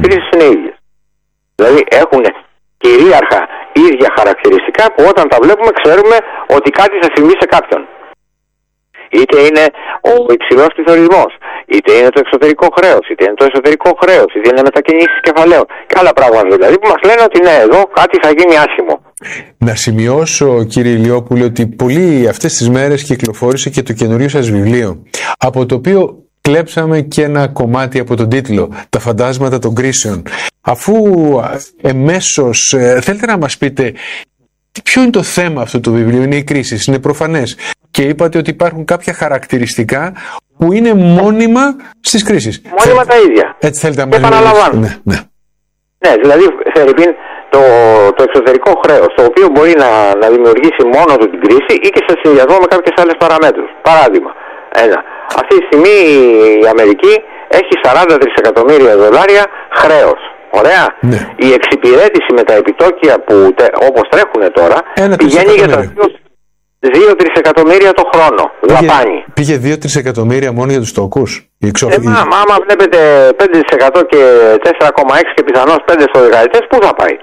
κρίσεις είναι ίδιες. Δηλαδή έχουν κυρίαρχα ίδια χαρακτηριστικά που όταν τα βλέπουμε ξέρουμε ότι κάτι θα συμβεί σε κάποιον. Είτε είναι ο υψηλός πληθωρισμός, είτε είναι το εξωτερικό χρέος, είτε είναι το εσωτερικό χρέος, είτε είναι μετακινήσεις κεφαλαίων και άλλα πράγματα δηλαδή που μας λένε ότι ναι, εδώ κάτι θα γίνει άσχημο. Να σημειώσω, κύριε Ηλιόπουλε, ότι πολλοί αυτές τις μέρες κυκλοφόρησε και το καινούριο σας βιβλίο, από το οποίο κλέψαμε και ένα κομμάτι από τον τίτλο, «Τα φαντάσματα των κρίσεων». Αφού εμέσως θέλετε να μας πείτε ποιο είναι το θέμα αυτού του βιβλίου, είναι οι κρίσεις, είναι προφανές. Και είπατε ότι υπάρχουν κάποια χαρακτηριστικά που είναι μόνιμα στις κρίσεις. Μόνιμα τα ίδια. Έτσι θέλετε να μας επαναλαμβάνω. Ναι, δηλαδή το εξωτερικό χρέος, το οποίο μπορεί να δημιουργήσει μόνο του την κρίση ή και σε συνδυασμό με κάποιες άλλες παραμέτρους. Παράδειγμα, αυτή τη στιγμή η Αμερική έχει 40 τρισεκατομμύρια δολάρια χρέος. Ωραία. Ναι. Η εξυπηρέτηση με τα επιτόκια που όπως τρέχουν τώρα πηγαίνει για τα 2 τρισεκατομμύρια το χρόνο. Δαπάνη. Πήγε 2 τρισεκατομμύρια μόνο για τους τόκους. Άμα βλέπετε 5% και 4,6 και πιθανώς 5 στο δεκαετές, πού θα πάει?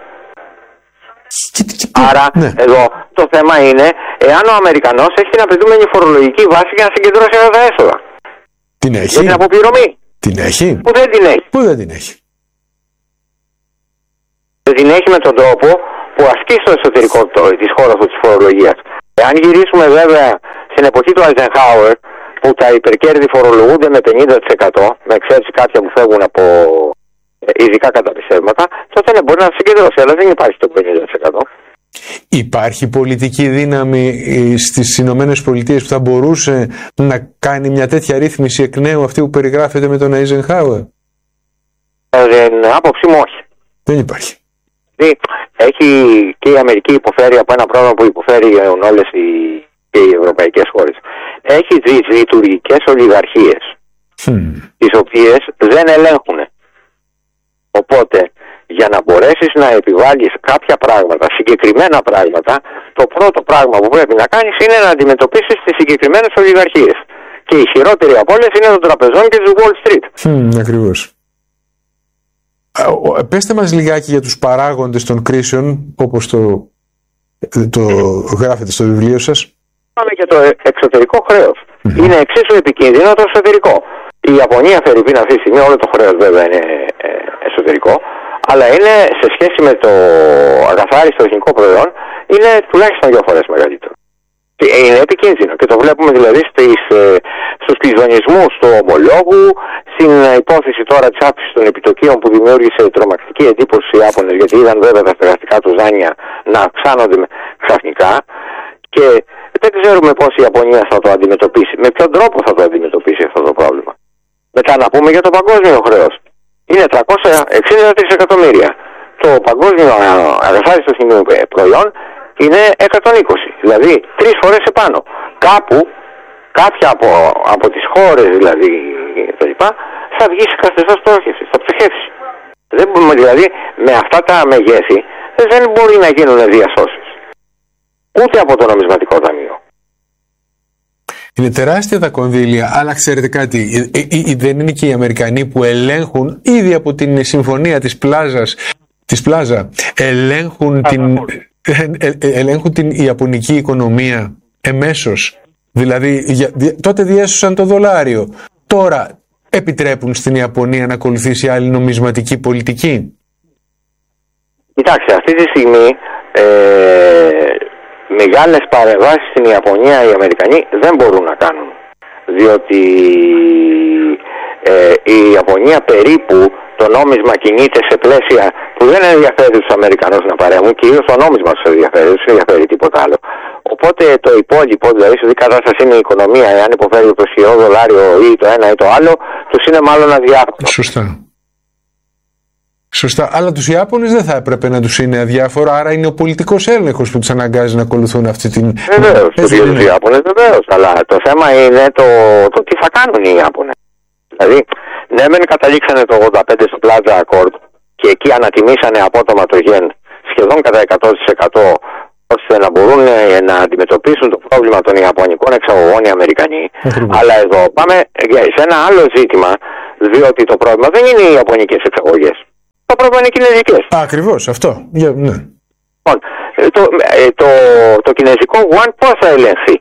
Άρα εδώ το θέμα είναι εάν ο Αμερικανός έχει την απαιτούμενη φορολογική βάση για να συγκεντρώσει αυτά τα έσοδα. Την έχει. Για την αποπληρωμή. Την έχει. Που δεν την έχει. Πού δεν την έχει? Δεν την έχει με τον τρόπο που ασκεί στο εσωτερικό της χώρας της φορολογίας. Εάν γυρίσουμε βέβαια στην εποχή του Eisenhower, που τα υπερκέρδη φορολογούνται με 50%, με εξαίρεση κάποια που φεύγουν από ειδικά καταπιστεύματα, τότε μπορεί να συγκεντρώσει, αλλά δεν υπάρχει το 50%. Υπάρχει πολιτική δύναμη στις Ηνωμένες Πολιτείες που θα μπορούσε να κάνει μια τέτοια ρύθμιση εκ νέου αυτή που περιγράφεται με τον Eisenhower? Άποψή μου όχι. Δεν υπάρχει. Έχει και η Αμερική υποφέρει από ένα πρόβλημα που υποφέρουν όλες και οι ευρωπαϊκές χώρες. Έχει τις λειτουργικές ολιγαρχίες, τις οποίες δεν ελέγχουν. Οπότε, για να μπορέσεις να επιβάλλεις κάποια πράγματα, συγκεκριμένα πράγματα, το πρώτο πράγμα που πρέπει να κάνεις είναι να αντιμετωπίσεις τις συγκεκριμένες ολιγαρχίες. Και η χειρότερη από όλες είναι των τραπεζών και της Wall Street. Ακριβώς. Πέστε μας λιγάκι για τους παράγοντες των κρίσεων, όπως το γράφετε στο βιβλίο σας. Πάμε και το εξωτερικό χρέος. Είναι εξίσου επικίνδυνο το εσωτερικό. Η Ιαπωνία φερειπίν αυτή τη στιγμή, όλο το χρέος βέβαια είναι εσωτερικό, αλλά είναι σε σχέση με το αγαθάριστο εθνικό προϊόν, είναι τουλάχιστον 2 φορές μεγαλύτερο. Είναι επικίνδυνο και το βλέπουμε δηλαδή στους κλειδονισμούς του ομολόγου, στην υπόθεση τώρα της αύξησης των επιτοκίων που δημιούργησε τρομακτική εντύπωση οι Ιάπωνες, γιατί είδαν βέβαια τα στεγαστικά τους δάνεια να αυξάνονται ξαφνικά και δεν ξέρουμε πώς η Ιαπωνία θα το αντιμετωπίσει, με ποιον τρόπο θα το αντιμετωπίσει αυτό το πρόβλημα. Μετά να πούμε για το παγκόσμιο χρέος. Είναι 360 τρισεκατομμύρια. Το παγκόσμιο αγαθάριστο προϊόν είναι 120, δηλαδή 3 φορές επάνω. Κάποια από τις χώρες δηλαδή θα βγει σε καθεστώς στόχευσης, θα πτωχεύσει. Δεν μπορούμε δηλαδή με αυτά τα μεγέθη δεν μπορεί να γίνουν διασώσεις. Ούτε από το νομισματικό ταμείο. Είναι τεράστια τα κονδύλια, αλλά ξέρετε κάτι, δεν είναι και οι Αμερικανοί που ελέγχουν ήδη από την συμφωνία της Πλάζα, ελέγχουν την Ιαπωνική οικονομία εμέσως. Δηλαδή, τότε διέσωσαν το δολάριο. Τώρα επιτρέπουν στην Ιαπωνία να ακολουθήσει άλλη νομισματική πολιτική? Κοιτάξτε, αυτή τη στιγμή μεγάλες παρεμβάσεις στην Ιαπωνία οι Αμερικανοί δεν μπορούν να κάνουν. Διότι η Ιαπωνία περίπου το νόμισμα κινείται σε πλαίσια που δεν ενδιαφέρει τους Αμερικανούς να παρέμβουν, κυρίως το νόμισμα τους ενδιαφέρει, δεν τους ενδιαφέρει τίποτα άλλο. Οπότε το υπόλοιπο, δηλαδή σε τι κατάσταση είναι η οικονομία, εάν υποφέρει το ισχυρό δολάριο ή το ένα ή το άλλο, τους είναι μάλλον αδιάφορο. Σωστά. Αλλά τους Ιάπωνες δεν θα έπρεπε να τους είναι αδιάφορο, άρα είναι ο πολιτικός έλεγχος που τους αναγκάζει να ακολουθούν αυτή την... Βεβαίως, τους Ιάπωνες βεβαίως, αλλά το θέμα είναι το τι θα κάνουν οι Ιάπωνες. Δηλαδή, ναι μεν καταλήξανε το 85 στο Plaza Accord και εκεί ανατιμήσανε απότομα το γεν σχεδόν κατά 100%, ώστε να μπορούν να αντιμετωπίσουν το πρόβλημα των Ιαπωνικών εξαγωγών οι Αμερικανοί. Αλλά εδώ πάμε σε ένα άλλο ζήτημα, διότι το πρόβλημα δεν είναι οι Ιαπωνικές εξαγωγές. το πρόβλημα είναι κινέζικες. Ακριβώς, αυτό. Ναι. Λοιπόν, το κινέζικο yuan πώς θα ελεγχθεί?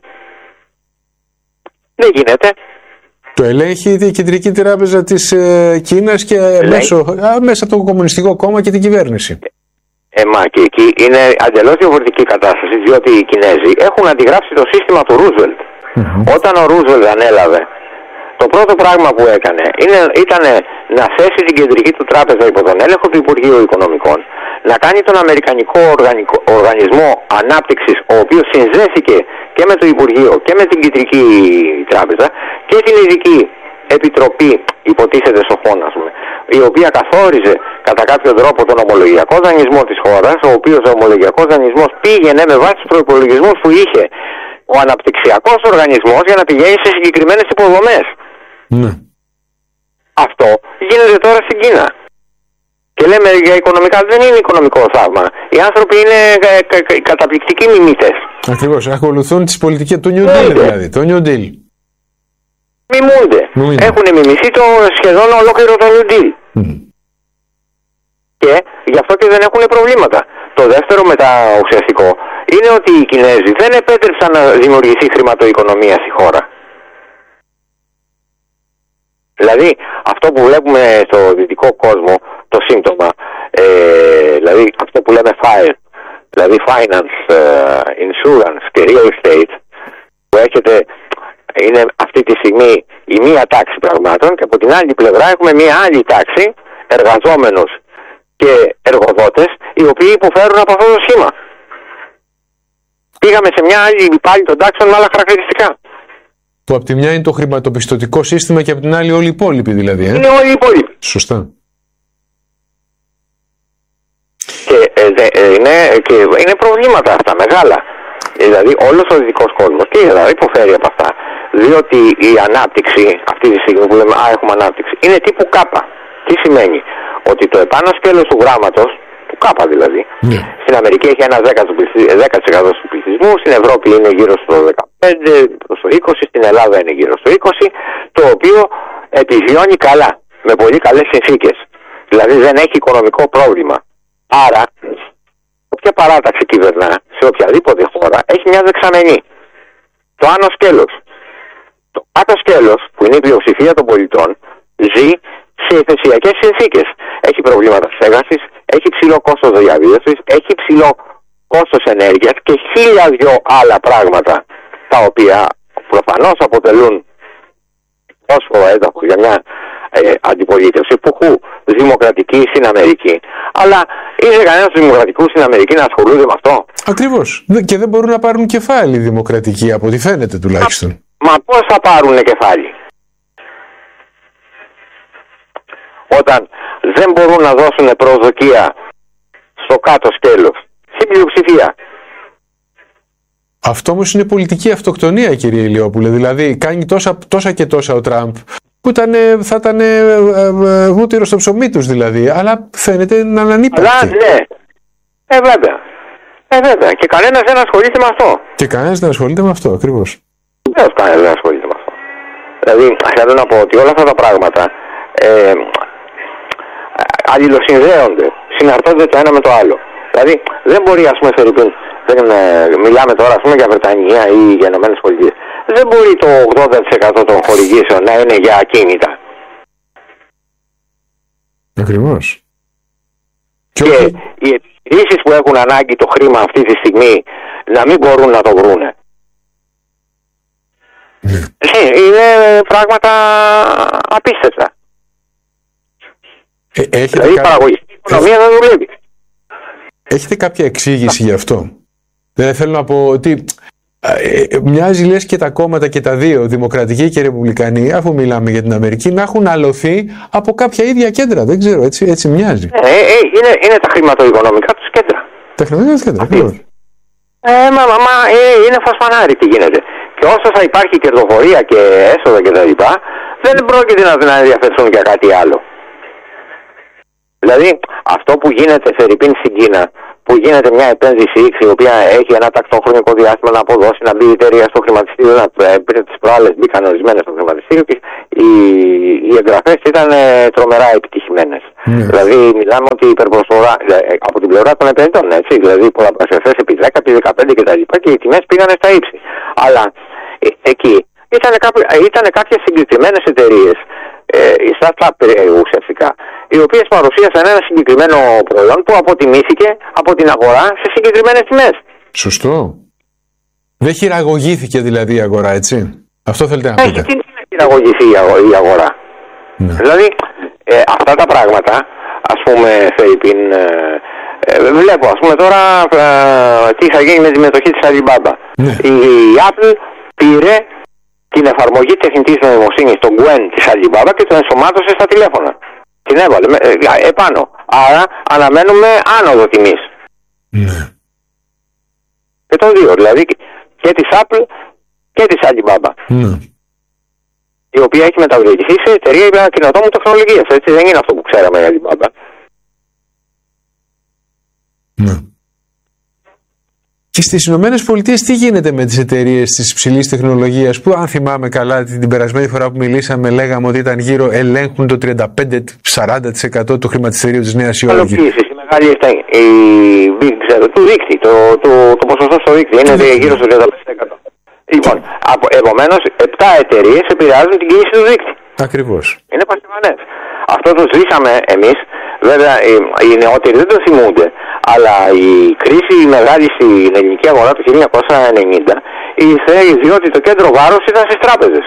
Δεν γίνεται. Το ελέγχει η Κεντρική Τράπεζα της Κίνας και μέσα από το Κομμουνιστικό Κόμμα και την κυβέρνηση. Μα και εκεί είναι εντελώς διαφορετική κατάσταση, διότι οι Κινέζοι έχουν αντιγράψει το σύστημα του Ρούσβελτ. Όταν ο Ρούσβελτ ανέλαβε, το πρώτο πράγμα που έκανε ήταν να θέσει την Κεντρική του Τράπεζα υπό τον έλεγχο του Υπουργείου Οικονομικών, να κάνει τον Αμερικανικό Οργανισμό Ανάπτυξης, ο οποίος συνδέθηκε και με το Υπουργείο και με την Κεντρική Τράπεζα, και την Ειδική Επιτροπή, υποτίθεται σοφών, ας πούμε, η οποία καθόριζε κατά κάποιο τρόπο τον ομολογιακό δανεισμό της χώρας, ο οποίος ο ομολογιακός δανεισμός πήγαινε με βάση τους προϋπολογισμούς που είχε ο αναπτυξιακός οργανισμός για να πηγαίνει σε συγκεκριμένες υποδομές. Ναι. Αυτό γίνεται τώρα στην Κίνα. Και λέμε για οικονομικά, δεν είναι οικονομικό θαύμα. Οι άνθρωποι είναι καταπληκτικοί μιμήτες. Ακριβώς, ακολουθούν τις πολιτικές του New Deal δηλαδή. Το New Deal. Μιμούνται. Έχουν μιμηθεί το σχεδόν ολόκληρο το New Deal. Και γι' αυτό και δεν έχουν προβλήματα. Το δεύτερο ουσιαστικό είναι ότι οι Κινέζοι δεν επέτρεψαν να δημιουργηθεί χρηματοοικονομία στη χώρα. Δηλαδή αυτό που βλέπουμε στο δυτικό κόσμο, το σύμπτωμα, δηλαδή αυτό που λέμε FIRE, δηλαδή Finance, Insurance και Real Estate, που είναι αυτή τη στιγμή η μία τάξη πραγμάτων, και από την άλλη πλευρά έχουμε μία άλλη τάξη, εργαζόμενους και εργοδότες, οι οποίοι υποφέρουν από αυτό το σχήμα. Πήγαμε σε μια άλλη πάλι των τάξεων με άλλα χαρακτηριστικά. Που από τη μια είναι το χρηματοπιστωτικό σύστημα και από την άλλη όλοι οι υπόλοιποι δηλαδή. Είναι όλοι οι υπόλοιποι. Σωστά. Και είναι προβλήματα αυτά μεγάλα. Δηλαδή όλος ο δυτικός κόσμος και δηλαδή υποφέρει από αυτά. Διότι η ανάπτυξη, αυτή τη στιγμή που λέμε έχουμε ανάπτυξη, είναι τύπου κάπα. Τι σημαίνει? Ότι το επάνω σκέλος του γράμματος, του κάπα δηλαδή, στην Αμερική έχει ένα 10% του πληθυσμού, στην Ευρώπη είναι γύρω στο 15%, στο 20%, στην Ελλάδα είναι γύρω στο 20%, το οποίο επιβιώνει καλά, με πολύ καλές συνθήκες. Δηλαδή δεν έχει οικονομικό πρόβλημα. Άρα, όποια παράταξη κυβερνά σε οποιαδήποτε χώρα έχει μια δεξαμενή. Το άνω σκέλος. Το κάτω σκέλος, που είναι η πλειοψηφία των πολιτών, ζει σε ηθεσιακές συνθήκες. Έχει προβλήματα στέγασης, έχει ψηλό κόστος διαβίωσης, έχει ψηλό κόστος ενέργειας και 1002 άλλα πράγματα, τα οποία προφανώς αποτελούν πρόσφορο έδαφος για μια αντιπολίτευση που έχουν δημοκρατική στην Αμερική. Αλλά είναι κανένας δημοκρατικού στην Αμερική να ασχολούνται με αυτό? Ακριβώς. Και δεν μπορούν να πάρουν κεφάλι δημοκρατικοί, από ό,τι φαίνεται τουλάχιστον. Μα πώς θα πάρουν κεφάλι? Όταν δεν μπορούν να δώσουν προσδοκία στο κάτω σκέλος, στην πλειοψηφία. Αυτό όμως είναι πολιτική αυτοκτονία, κύριε Ηλιόπουλε. Δηλαδή κάνει τόσα και τόσα ο Τραμπ που θα ήταν βούτυρο στο ψωμί τους δηλαδή, αλλά φαίνεται να ανανύπαρκε. Αλλά ναι, βέβαια. Και κανένας δεν ασχολείται με αυτό. Και κανένας δεν ασχολείται με αυτό, ακριβώς. Βεβαίως κανένας δεν ασχολείται με αυτό. Δηλαδή θέλω να πω ότι όλα αυτά τα πράγματα αλληλοσυνδέονται, συναρτώνται το ένα με το άλλο. Δηλαδή δεν μπορεί, ας πούμε, μιλάμε τώρα, ας πούμε, για Βρετανία ή για Ηνωμένες Πολιτείες. Δεν μπορεί το 80% των χορηγήσεων να είναι για ακίνητα. Ακριβώς. Και οι επιχειρήσεις που έχουν ανάγκη το χρήμα αυτή τη στιγμή να μην μπορούν να το βρούνε. Είναι πράγματα απίστευτα. Δηλαδή η παραγωγική οικονομία δεν δουλεύει. Έχετε κάποια εξήγηση γι' αυτό? Δεν θέλω να πω ότι μοιάζει λες και τα κόμματα και τα δύο, δημοκρατικοί και ρεπουμπλικανοί, αφού μιλάμε για την Αμερική, να έχουν αλωθεί από κάποια ίδια κέντρα. Δεν ξέρω, έτσι μοιάζει. Είναι τα χρηματοοικονομικά τους κέντρα. Τα χρηματοοικονομικά τους κέντρα, ακριβώς. Είναι φασφανάρι τι γίνεται. Και όσο θα υπάρχει κερδοφορία και έσοδα κτλ., δεν πρόκειται να ενδιαφερθούν για κάτι άλλο. Δηλαδή αυτό που γίνεται φερειπίν στην Κίνα, που που γίνεται μια επένδυση X η οποία έχει ένα τακτό χρονικό διάστημα να αποδώσει, να μπει η εταιρεία στο χρηματιστήριο, πριν τις προάλλες μπήκαν ορισμένες στο χρηματιστήριο και οι εγγραφές ήταν τρομερά επιτυχημένες. Δηλαδή μιλάμε ότι η υπερπροσφορά από την πλευρά των επενδυτών, έτσι, δηλαδή πολλαπλασιαστές επί 10, επί 15 κτλ. Και οι τιμές πήγανε στα ύψη. Αλλά εκεί ήταν κάποιες συγκεκριμένες εταιρείες, οι startup ουσιαστικά, οι οποίες παρουσίασαν ένα συγκεκριμένο προϊόν που αποτιμήθηκε από την αγορά σε συγκεκριμένες τιμές. Σωστό. Δεν χειραγωγήθηκε δηλαδή η αγορά, έτσι. Αυτό θέλετε να πείτε. Τι να χειραγωγηθεί η αγορά. Ναι. Δηλαδή αυτά τα πράγματα, ας πούμε, Φερρυπίν, βλέπω ας πούμε τώρα τι θα γίνει με τη μετοχή της Alibaba. Ναι. Η Apple πήρε την εφαρμογή τεχνητής νοημοσύνης, τον Gwen της Alibaba, και τον ενσωμάτωσε στα τηλέφωνα. Την έβαλε επάνω. Άρα αναμένουμε άνοδο τιμής. Ναι. Και των δύο, δηλαδή και της Apple και της Alibaba. Ναι. Η οποία έχει μεταβλητηθεί σε εταιρεία καινοτόμου τεχνολογίας. Έτσι δεν είναι αυτό που ξέραμε η Alibaba. Ναι. Και στις Ηνωμένες Πολιτείες τι γίνεται με τις εταιρείες της υψηλής τεχνολογίας, που αν θυμάμαι καλά την περασμένη φορά που μιλήσαμε λέγαμε ότι ήταν γύρω, ελέγχουν το 35-40% του χρηματιστηρίου της Νέας Υόρκης. Η μεγάλη του δείκτη, το ποσοστό στο δείκτη είναι γύρω στο 35%. Λοιπόν, επομένως 7 εταιρείες επηρεάζουν την κίνηση του δείκτη. Ακριβώς. Είναι πασιβανές. Αυτό το ζήσαμε εμείς. Βέβαια οι νεότεροι δεν το θυμούνται, αλλά η κρίση μεγάλη στην ελληνική αγορά του 1990 ήρθε διότι το κέντρο βάρος ήταν στις τράπεζες.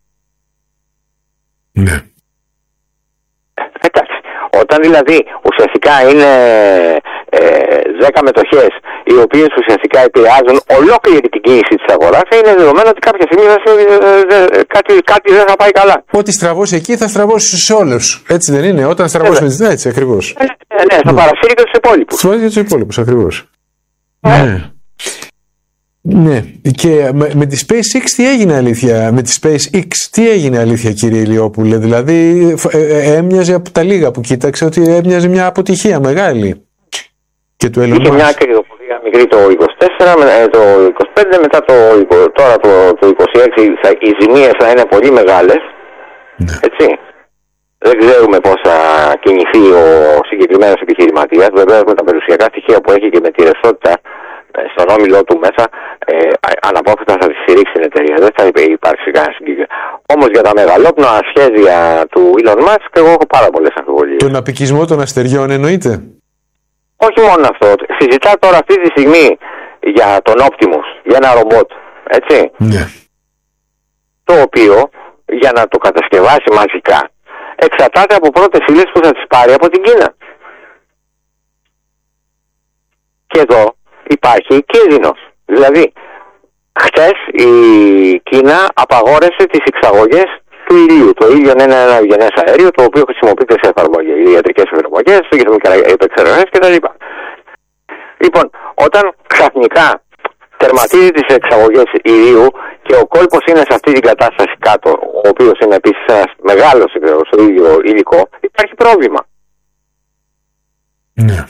Ναι. Εντάξει. Όταν δηλαδή ουσιαστικά είναι 10 μετοχές οι οποίες ουσιαστικά επηρεάζουν ολόκληρη την κίνηση της αγοράς, είναι δεδομένο ότι κάποια στιγμή κάτι δεν θα πάει καλά. Ό,τι στραβώσει εκεί θα στραβώσει σε όλους. Έτσι δεν είναι? Όταν στραβώσει με τις... Έτσι ακριβώς. Ναι, θα παρασύρει και τους υπόλοιπους. Θα παρασύρει και τους υπόλοιπους, ακριβώς. Ναι. Ναι. Και με τη SpaceX τι έγινε αλήθεια? Με τη SpaceX τι έγινε αλήθεια, κύριε Ηλιόπουλε? Δηλαδή έμοιαζε από τα λίγα που κοίταξε ότι έμοιαζε μια αποτυχία μεγάλη. Και του Elon Musk. Είχε μια κρυδοπορία μικρή το 24, το 25, μετά τώρα το 26 οι ζημίες θα είναι πολύ μεγάλες. Ναι. Έτσι. Δεν ξέρουμε πώς θα κινηθεί ο συγκεκριμένος επιχειρηματίας. Βεβαίως με τα περιουσιακά στοιχεία που έχει και με τη ρευστότητα στον όμιλό του μέσα, αναπόφευκτα θα τη στηρίξει την εταιρεία. Δεν θα υπάρξει κανένα συγκεκριμένο. Όμως για τα μεγαλόπνοα σχέδια του Elon Musk, εγώ έχω πάρα πολλές αμφιβολίες. Τον απικισμό των αστεριών εννοείται? Όχι μόνο αυτό. Συζητά τώρα αυτή τη στιγμή για τον Optimus, για ένα ρομπότ. Έτσι. Ναι. Το οποίο για να το κατασκευάσει μαζικά εξαρτάται από πρώτες ύλες που θα τις πάρει από την Κίνα. Και εδώ υπάρχει κίνδυνος. Δηλαδή, χτες η Κίνα απαγόρευσε τις εξαγωγές του ηλίου. Το ήλιο είναι ένα ευγενές αέριο το οποίο χρησιμοποιείται σε εφαρμογές, ιατρικές εφαρμογές, για επεξεργασίες κτλ. Λοιπόν, όταν ξαφνικά τερματίζει τις εξαγωγές ηλίου και ο κόλπος είναι σε αυτή την κατάσταση κάτω, ο οποίος είναι επίσης ένας μεγάλος στο ίδιο υλικό, υπάρχει πρόβλημα. Ναι.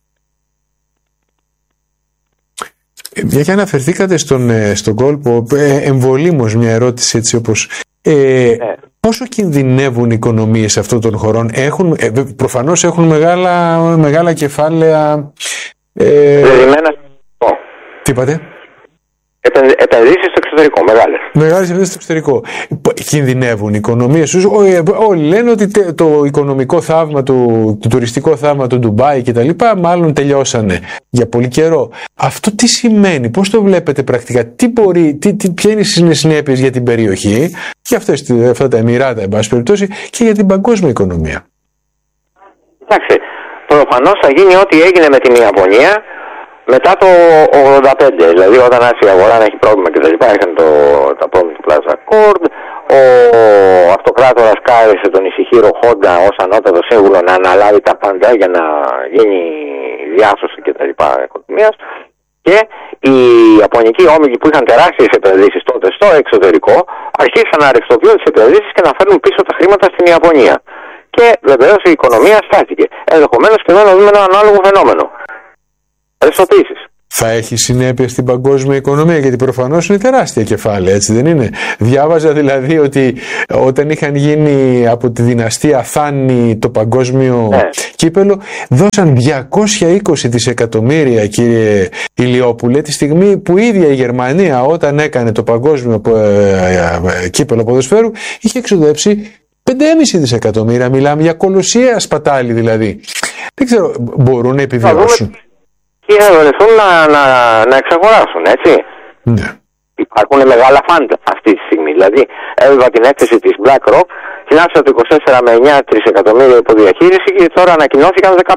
Μια και αναφερθήκατε στον κόλπο, εμβολήμως μια ερώτηση έτσι όπως... Πόσο κινδυνεύουν οι οικονομίες αυτών των χωρών? Προφανώς έχουν μεγάλα κεφάλαια... Δεδομένα... Τι είπατε? Επενδύσεις στο εξωτερικό, μεγάλες. Μεγάλες επενδύσεις στο εξωτερικό. Κινδυνεύουν οι οικονομίες τους? Όλοι λένε ότι το οικονομικό θαύμα, το τουριστικό θαύμα του Ντουμπάι και τα λοιπά, μάλλον τελειώσανε για πολύ καιρό. Αυτό τι σημαίνει? Πώς το βλέπετε πρακτικά? Ποια είναι οι συνέπειες για την περιοχή, για αυτά τα Εμιράτα, εν πάση περιπτώσει, και για την παγκόσμια οικονομία? Εντάξει, προφανώς θα γίνει ό,τι έγινε με την Ιαπωνία μετά το 85, δηλαδή όταν άρχισε η αγορά να έχει πρόβλημα και τα λοιπά, είχαν τα πρόβλημα του Plaza Accord, ο αυτοκράτορας κάλεσε τον Ισιχίρο Χόντα ως ανώτατο σύμβουλο να αναλάβει τα πάντα για να γίνει διάσωση και τα λοιπά οικονομίας, και οι Ιαπωνικοί όμιλοι που είχαν τεράστιες επενδύσεις τότε στο εξωτερικό αρχίσαν να ρευστοποιούν τις επενδύσεις και να φέρνουν πίσω τα χρήματα στην Ιαπωνία. Και βεβαίως η οικονομία στάθηκε. Ενδεχομένως και εδώ να δούμε ένα ανάλογο φαινόμενο. ρευστοποίησης. Θα έχει συνέπεια στην παγκόσμια οικονομία, γιατί προφανώς είναι τεράστια κεφάλαια, έτσι δεν είναι? Διάβαζα δηλαδή ότι όταν είχαν γίνει από τη δυναστεία Θάνη το παγκόσμιο κύπελο, δώσαν 220 δισεκατομμύρια, κύριε Ηλιόπουλε, τη στιγμή που η ίδια η Γερμανία όταν έκανε το παγκόσμιο κύπελο ποδοσφαίρου είχε εξοδέψει 5,5 δισεκατομμύρια. Μιλάμε για κολοσσία σπατάλη δηλαδή. Δεν ξέρω, μπορούν να επιβιώσουν? Και να δονηθούν να εξαγοράσουν, έτσι. Ναι. Υπάρχουν μεγάλα φαντ αυτή τη στιγμή. Δηλαδή, έβλεπα την έκθεση της BlackRock, την άφησα το 24 με 9 τρισεκατομμύρια υποδιαχείριση και τώρα ανακοινώθηκαν 15.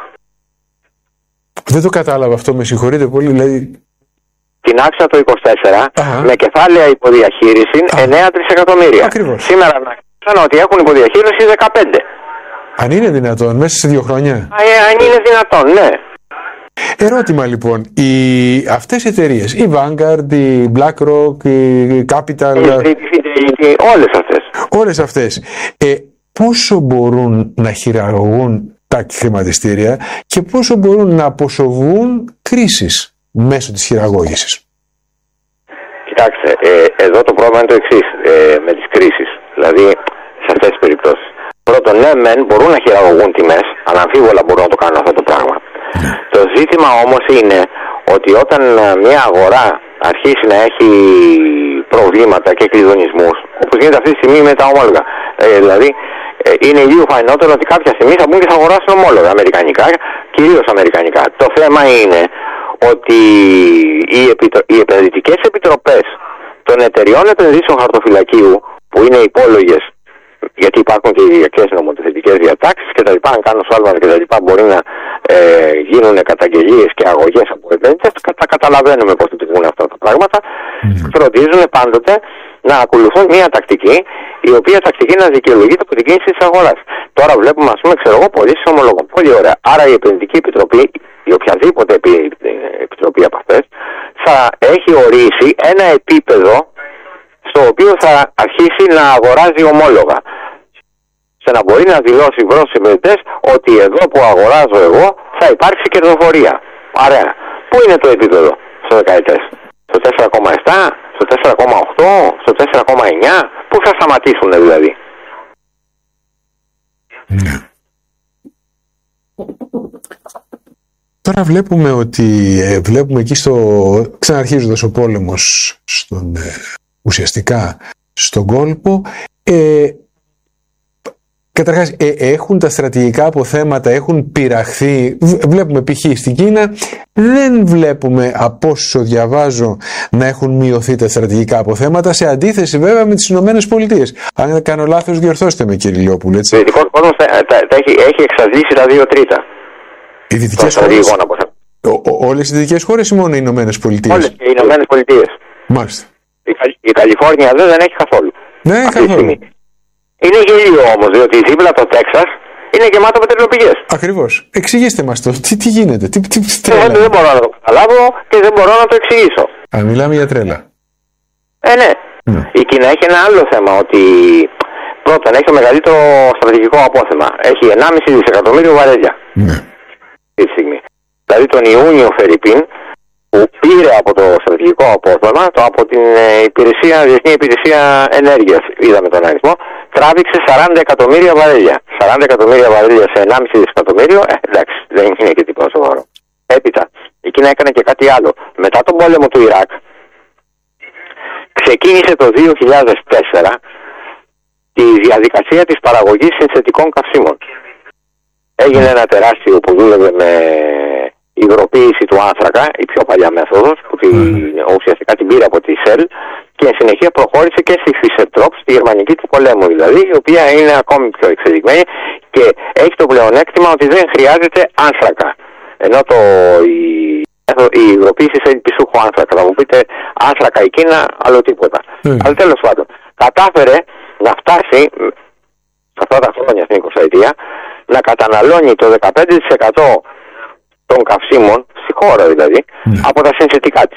Δεν το κατάλαβα αυτό, με συγχωρείτε πολύ. Δηλαδή... Την άφησα το 24 με κεφάλαια υποδιαχείριση 9 τρισεκατομμύρια. Ακριβώς. Σήμερα ανακοινώθηκαν ότι έχουν υποδιαχείριση 15. Αν είναι δυνατόν, μέσα σε 2 χρόνια. Αν είναι δυνατόν, ναι. Ερώτημα λοιπόν, αυτές οι εταιρείες, η Vanguard, η BlackRock, η Capital, όλες αυτές, πόσο μπορούν να χειραγωγούν τα χρηματιστήρια και πόσο μπορούν να αποσοβούν κρίσεις μέσω της χειραγώγησης? Κοιτάξτε, εδώ το πρόβλημα είναι το εξής με τις κρίσεις, δηλαδή σε αυτές τις περιπτώσεις. Πρώτον, ναι, μεν μπορούν να χειραγωγούν τιμές, αναμφίβολα μπορούν να το κάνουν αυτό το πράγμα. Το ζήτημα όμως είναι ότι όταν μια αγορά αρχίσει να έχει προβλήματα και κλειδονισμούς, όπως γίνεται αυτή τη στιγμή με τα ομόλογα, δηλαδή είναι λίγο φανερότερο ότι κάποια στιγμή θα μπουν και θα αγοράσουν ομόλογα αμερικανικά, κυρίως αμερικανικά. Το θέμα είναι ότι οι επενδυτικές επιτροπές των εταιριών επενδύσεων χαρτοφυλακίου, που είναι υπόλογες, γιατί υπάρχουν και οι διακές νομοθετικές διατάξεις και τα λοιπά, αν κάνω σφάλματα και τα λοιπά μπορεί να γίνουν καταγγελίες και αγωγές από επένδυτες, τα καταλαβαίνουμε πώς λειτουργούν αυτά τα πράγματα. Φροντίζουν πάντοτε να ακολουθούν μια τακτική, η οποία τακτική να δικαιολογείται από την κίνηση της αγοράς. Τώρα βλέπουμε, ας πούμε, ξέρω εγώ, πωλήσεις ομολόγων. Πολύ ωραία. Άρα η επενδυτική επιτροπή, η οποιαδήποτε επιτροπή από αυτές, θα έχει ορίσει ένα επίπεδο στο οποίο θα αρχίσει να αγοράζει ομόλογα. Σε να μπορεί να δηλώσει προς τους επενδυτές ότι εδώ που αγοράζω εγώ θα υπάρξει κερδοφορία. Ωραία. Πού είναι το επίπεδο στο δεκαετές? Στο 4,7, στο 4,8, στο 4,9? Πού θα σταματήσουν δηλαδή? Ναι. Τώρα βλέπουμε ότι εκεί ξαναρχίζοντας ο πόλεμος ουσιαστικά στον κόλπο, καταρχάς έχουν τα στρατηγικά αποθέματα, έχουν πειραχθεί. Βλέπουμε π.χ. στην Κίνα, δεν βλέπουμε από όσο διαβάζω να έχουν μειωθεί τα στρατηγικά αποθέματα, σε αντίθεση βέβαια με τις Ηνωμένες Πολιτείες. Αν δεν κάνω λάθος, διορθώστε με, κύριε Ηλιόπουλε. Ο δυτικός κόσμος έχει εξαντλήσει τα 2/3. Οι δυτικές χώρες, όλες οι δυτικές χώρες ή μόνο οι Ηνωμένες Πολιτείες? Όλες οι Ηνωμένες Πολιτείες. Μάλιστα. Η Καλιφόρνια δεν έχει καθόλου. Ναι, καθόλου. Είναι γελίο όμως, διότι δίπλα το Τέξας είναι γεμάτο πετρελαιοπηγές. Ακριβώς. Εξηγήστε μας το. Τι γίνεται, δεν μπορώ να το καταλάβω και δεν μπορώ να το εξηγήσω. Μιλάμε για τρέλα. Ναι. Η Κίνα έχει ένα άλλο θέμα, ότι πρώτον έχει το μεγαλύτερο στρατηγικό απόθεμα. Έχει 1,5 δισεκατομμύριο βαρέλια. Ναι. Αυτή τη στιγμή. Δηλαδή τον Ιούνιο φερρυπίν, που πήρε από το στρατηγικό απόθεμα, από την Διεθνή Υπηρεσία Ενέργειας, είδαμε τον αριθμό, τράβηξε 40 εκατομμύρια βαρέλια. 40 εκατομμύρια βαρέλια σε 1,5 δισεκατομμύριο, εντάξει, δεν είναι και τίποτα σοβαρό. Έπειτα, η Κίνα έκανε και κάτι άλλο. Μετά τον πόλεμο του Ιράκ, ξεκίνησε το 2004 τη διαδικασία της παραγωγής συνθετικών καυσίμων. Έγινε ένα τεράστιο που δούλευε με υγροποίηση του άνθρακα, η πιο παλιά μέθοδος, που ουσιαστικά την πήρε από τη Shell και εν συνεχεία προχώρησε και στη Fischer-Tropsch, στη γερμανική του πολέμου δηλαδή, η οποία είναι ακόμη πιο εξελιγμένη και έχει το πλεονέκτημα ότι δεν χρειάζεται άνθρακα. Ενώ η υγροποίηση θέλει πισούχο άνθρακα. Θα μου πείτε άνθρακα η Κίνα, άλλο τίποτα. Αλλά τέλος πάντων, κατάφερε να φτάσει σε αυτά τα χρόνια, στην 20η, να καταναλώνει το 15% των καυσίμων, στη χώρα δηλαδή, από τα συνθετικά της.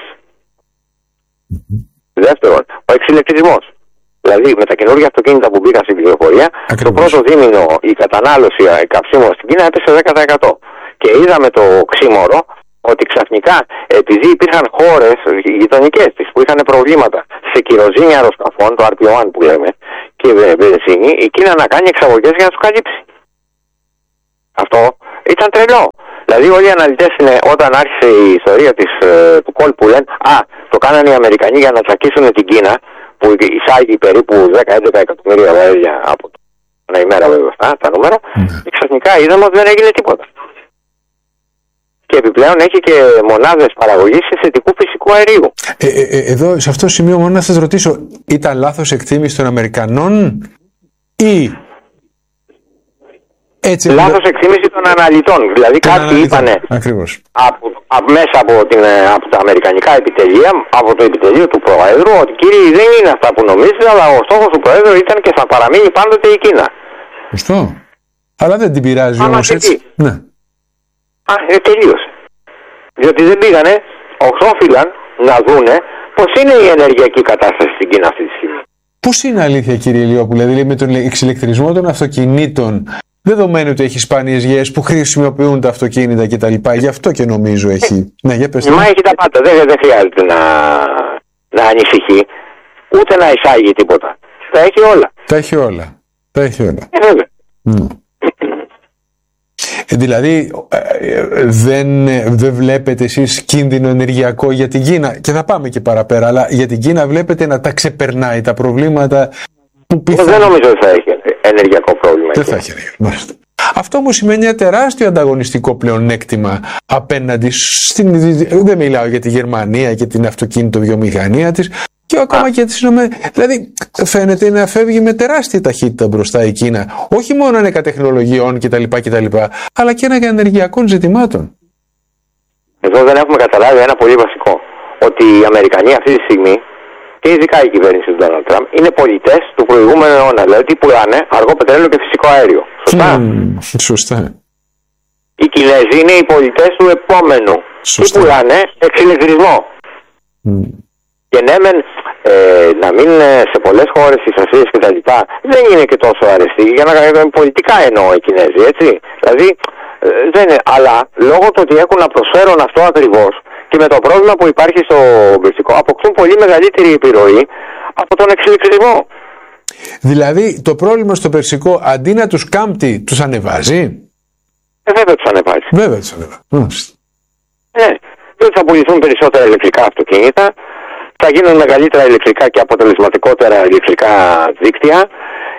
Δεύτερον, ο εξηλεκτρισμός. Δηλαδή με τα καινούργια αυτοκίνητα που μπήκαν στην κυκλοφορία, το πρώτο δίμηνο η κατανάλωση καυσίμων στην Κίνα έπεσε 10%. Και είδαμε το ξύμορο ότι ξαφνικά, επειδή υπήρχαν χώρες γειτονικές της που είχαν προβλήματα σε κυροζήνια αεροσκαφών, το RPO1 που λέμε, και βενζίνη, η Κίνα να κάνει εξαγωγές για να τους καλύψει. Αυτό ήταν τρελό. Δηλαδή όλοι οι αναλυτές όταν άρχισε η ιστορία του κόλπου λένε το κάνανε οι Αμερικανοί για να τσακίσουν την Κίνα, που εισάγει περίπου 10-11 εκατομμύρια βαρέλια από ένα ημέρα βέβαια αυτά τα νούμερα, και ξαφνικά είδαμε ότι δεν έγινε τίποτα. Και επιπλέον έχει και μονάδες παραγωγής συνθετικού φυσικού αερίου. Εδώ σε αυτό το σημείο μόνο να σας ρωτήσω, ήταν λάθος εκτίμηση των Αμερικανών ή έτσι? Λάθος εκτίμηση των αναλυτών. Δηλαδή κάποιοι είπανε μέσα από τα αμερικανικά επιτελεία, από το επιτελείο του Προέδρου, ότι κύριοι δεν είναι αυτά που νομίζετε, αλλά ο στόχος του Προέδρου ήταν και θα παραμείνει πάντοτε η Κίνα. Σωστό. Αλλά δεν την πειράζει όμως έτσι. Ναι. Τελείωσε. Διότι δεν πήγανε, οφείλαν να δούνε πώς είναι η ενεργειακή κατάσταση στην Κίνα αυτή τη στιγμή. Πώς είναι αλήθεια, κύριε Ηλιόπουλε, δηλαδή με τον εξηλεκτρισμό των αυτοκινήτων, δεδομένου ότι έχει σπάνιες γέες που χρησιμοποιούν τα αυτοκίνητα κτλ. Γι' αυτό και νομίζω έχει. Ναι, για πες. Μα έχει τα πάντα. Δεν χρειάζεται να ανησυχεί, ούτε να εισάγει τίποτα. Τα έχει όλα. Τα έχει όλα. Βέβαια. Δηλαδή δεν βλέπετε εσείς κίνδυνο ενεργειακό για την Κίνα, και θα πάμε και παραπέρα, αλλά για την Κίνα βλέπετε να τα ξεπερνάει τα προβλήματα που δεν νομίζω ότι θα έχει ενεργειακό πρόβλημα. Δεν θα έχει ενεργειακό. Αυτό όμως σημαίνει ένα τεράστιο ανταγωνιστικό πλεονέκτημα απέναντι δεν μιλάω για τη Γερμανία και την αυτοκίνητο βιομηχανία της, και ακόμα και τις ΗΠΑ. Δηλαδή φαίνεται να φεύγει με τεράστια ταχύτητα μπροστά η Κίνα, όχι μόνο ανέκα τεχνολογιών κτλ, αλλά και ανέκα ενεργειακών ζητημάτων. Εδώ δεν έχουμε καταλάβει ένα πολύ βασικό, ότι οι Αμερικανοί αυτή τη στιγμή, και ειδικά η κυβέρνηση του Ντόναλντ Τραμπ, είναι πολιτές του προηγούμενου αιώνα. Δηλαδή τι πουλάνε? Αργό πετρέλαιο και φυσικό αέριο. Σωστά. Σωστά. Οι Κινέζοι είναι οι πολιτές του επόμενου. Σωστά. Τι πουλάνε? Εξηλεκτρισμό. Και ναι, να μην σε πολλές χώρες τις Ασίες και τα λοιπά δεν είναι και τόσο αρεστοί, για να πολιτικά εννοώ οι Κινέζοι, έτσι. Δηλαδή δεν είναι, αλλά λόγω του ότι έχουν να προσφέρουν αυτό ακριβώς και με το πρόβλημα που υπάρχει στο Περσικό, αποκτούν πολύ μεγαλύτερη επιρροή από τον εξηλεκτρισμό. Δηλαδή το πρόβλημα στο Περσικό αντί να τους κάμπτει, τους ανεβάζει. Βέβαια τους ανεβάζει. Βέβαια τους ανεβάζει. Ναι, διότι θα πουληθούν περισσότερα ηλεκτρικά αυτοκίνητα, θα γίνουν μεγαλύτερα ηλεκτρικά και αποτελεσματικότερα ηλεκτρικά δίκτυα,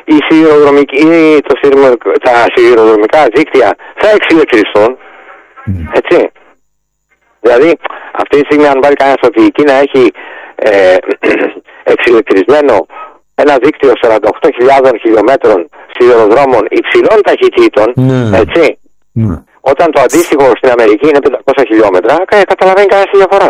τα σιδηροδρομικά δίκτυα θα εξηλεκτριστούν, έτσι. Δηλαδή αυτή τη στιγμή αν βάλει κανένας ότι η Κίνα έχει εξηλεκτρισμένο ένα δίκτυο 48.000 χιλιόμετρων σιδηροδρόμων υψηλών ταχυτήτων, έτσι, όταν το αντίστοιχο στην Αμερική είναι 500 χιλιόμετρα, καταλαβαίνει κανένας τη διαφορά.